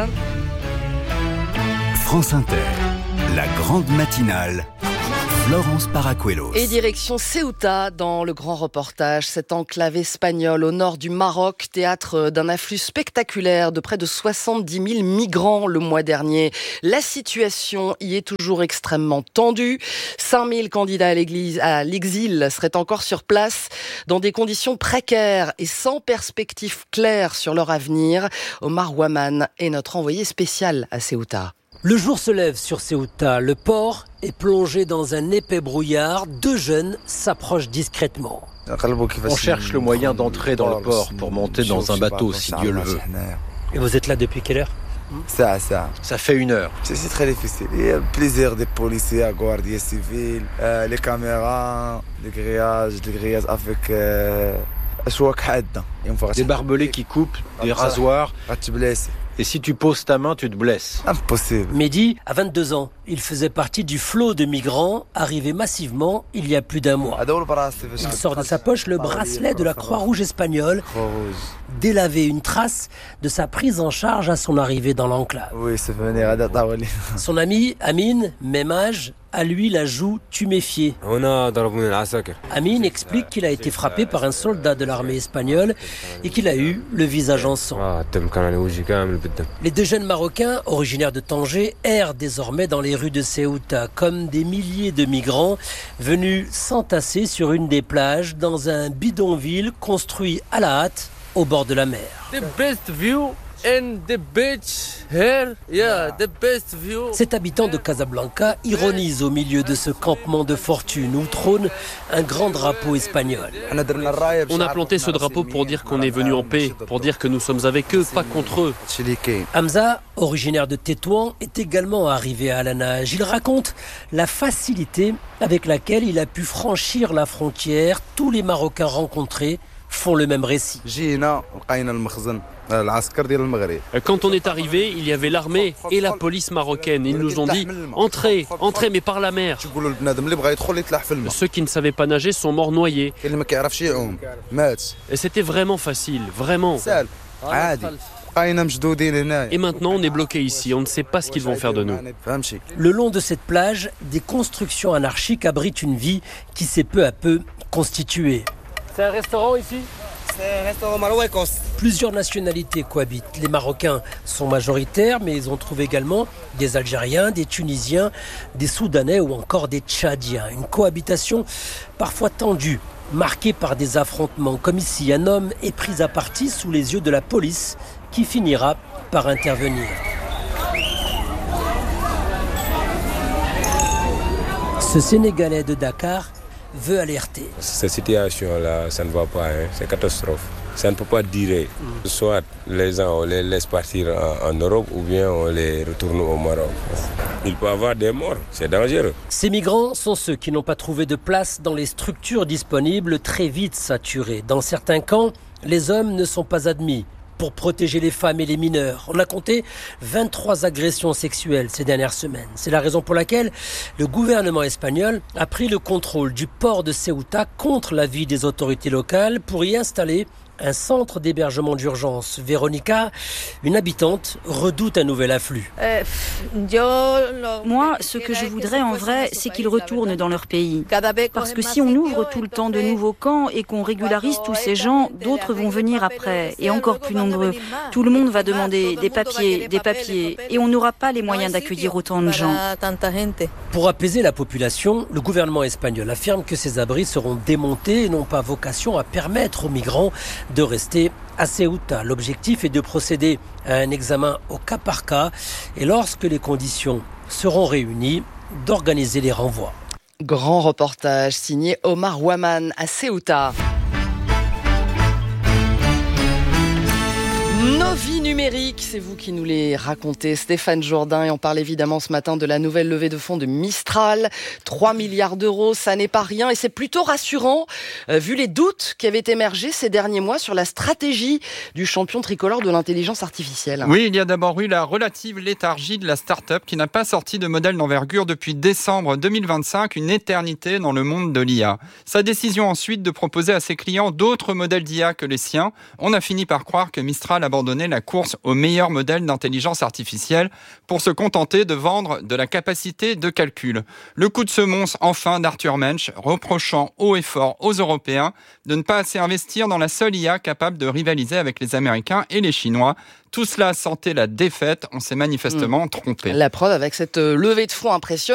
France Inter, la grande matinale. Florence Paracuelos. Et direction Ceuta, dans le grand reportage, cette enclave espagnole au nord du Maroc, théâtre d'un afflux spectaculaire de près de soixante-dix mille migrants le mois dernier. La situation y est toujours extrêmement tendue. cinq mille candidats à, l'église, à l'exil seraient encore sur place dans des conditions précaires et sans perspective claire sur leur avenir. Omar Ouaman est notre envoyé spécial à Ceuta. Le jour se lève sur Ceuta, le port est plongé dans un épais brouillard, deux jeunes s'approchent discrètement. On cherche le moyen d'entrer dans le port pour monter dans un bateau si Dieu le veut. Et vous êtes là depuis quelle heure? Ça, ça. Ça fait une heure. C'est très difficile. Il y a plusieurs des policiers, la guardia civile, euh, les caméras, les grillages, les grillages avec... Euh, des barbelés qui coupent, des rasoirs. Et si tu poses ta main, tu te blesses. Impossible. Mehdi a vingt-deux ans. Il faisait partie du flot de migrants arrivés massivement il y a plus d'un mois. Il sort de sa poche le bracelet de la Croix-Rouge espagnole, délavé, une trace de sa prise en charge à son arrivée dans l'enclave. Oui, c'est venir à Son ami Amin, même âge, a lui la joue tuméfiée. Amin explique qu'il a été frappé par un soldat de l'armée espagnole et qu'il a eu le visage en sang. Les deux jeunes Marocains, originaires de Tanger, errent désormais dans les rues de Ceuta, comme des milliers de migrants venus s'entasser sur une des plages dans un bidonville construit à la hâte au bord de la mer. The best view and the beach here, yeah, the best view. Cet habitant de Casablanca ironise au milieu de ce campement de fortune où trône un grand drapeau espagnol. On a planté ce drapeau pour dire qu'on est venu en paix, pour dire que nous sommes avec eux, pas contre eux. Hamza, originaire de Tétouan, est également arrivé à la nage. Il raconte la facilité avec laquelle il a pu franchir la frontière. Tous les Marocains rencontrés font le même récit. Quand on est arrivé, il y avait l'armée et la police marocaine. Ils nous ont dit « Entrez, entrez, mais par la mer ». Ceux qui ne savaient pas nager sont morts noyés. Et c'était vraiment facile, vraiment. Et maintenant, on est bloqué ici. On ne sait pas ce qu'ils vont faire de nous. Le long de cette plage, des constructions anarchiques abritent une vie qui s'est peu à peu constituée. C'est un restaurant ici ? C'est un restaurant marocain. Plusieurs nationalités cohabitent. Les Marocains sont majoritaires, mais ils ont trouvé également des Algériens, des Tunisiens, des Soudanais ou encore des Tchadiens. Une cohabitation parfois tendue, marquée par des affrontements. Comme ici, un homme est pris à partie sous les yeux de la police qui finira par intervenir. Ce Sénégalais de Dakar veut alerter. Cette situation-là, ça ne va pas, hein. C'est catastrophe. Ça ne peut pas durer. Soit les gens, on les laisse partir en, en Europe ou bien on les retourne au Maroc. Il peut y avoir des morts, c'est dangereux. Ces migrants sont ceux qui n'ont pas trouvé de place dans les structures disponibles, très vite saturées. Dans certains camps, les hommes ne sont pas admis pour protéger les femmes et les mineurs. On a compté vingt-trois agressions sexuelles ces dernières semaines. C'est la raison pour laquelle le gouvernement espagnol a pris le contrôle du port de Ceuta contre l'avis des autorités locales pour y installer un centre d'hébergement d'urgence. Véronica, une habitante, redoute un nouvel afflux. Euh, Moi, ce que je voudrais en vrai, c'est qu'ils retournent dans leur pays. Parce que si on ouvre tout le temps de nouveaux camps et qu'on régularise tous ces gens, d'autres vont venir après, et encore plus nombreux. Tout le monde va demander des papiers, des papiers, et on n'aura pas les moyens d'accueillir autant de gens. Pour apaiser la population, le gouvernement espagnol affirme que ces abris seront démontés et n'ont pas vocation à permettre aux migrants de rester à Ceuta. L'objectif est de procéder à un examen au cas par cas et lorsque les conditions seront réunies, d'organiser les renvois. Grand reportage signé Omar Waman à Ceuta. Nos vies numériques, c'est vous qui nous les racontez, Stéphane Jourdain, et on parle évidemment ce matin de la nouvelle levée de fonds de Mistral. trois milliards d'euros, ça n'est pas rien et c'est plutôt rassurant, euh, vu les doutes qui avaient émergé ces derniers mois sur la stratégie du champion tricolore de l'intelligence artificielle. Oui, il y a d'abord eu la relative léthargie de la start-up qui n'a pas sorti de modèle d'envergure depuis décembre deux mille vingt-cinq, une éternité dans le monde de l'I A. Sa décision ensuite de proposer à ses clients d'autres modèles d'I A que les siens, on a fini par croire que Mistral abandonnait la course au meilleur modèle d'intelligence artificielle pour se contenter de vendre de la capacité de calcul. Le coup de semonce enfin d'Arthur Mensch, reprochant haut et fort aux Européens de ne pas assez investir dans la seule I A capable de rivaliser avec les Américains et les Chinois. Tout cela sentait la défaite, on s'est manifestement mmh. trompé. La preuve avec cette levée de fonds impressionnante.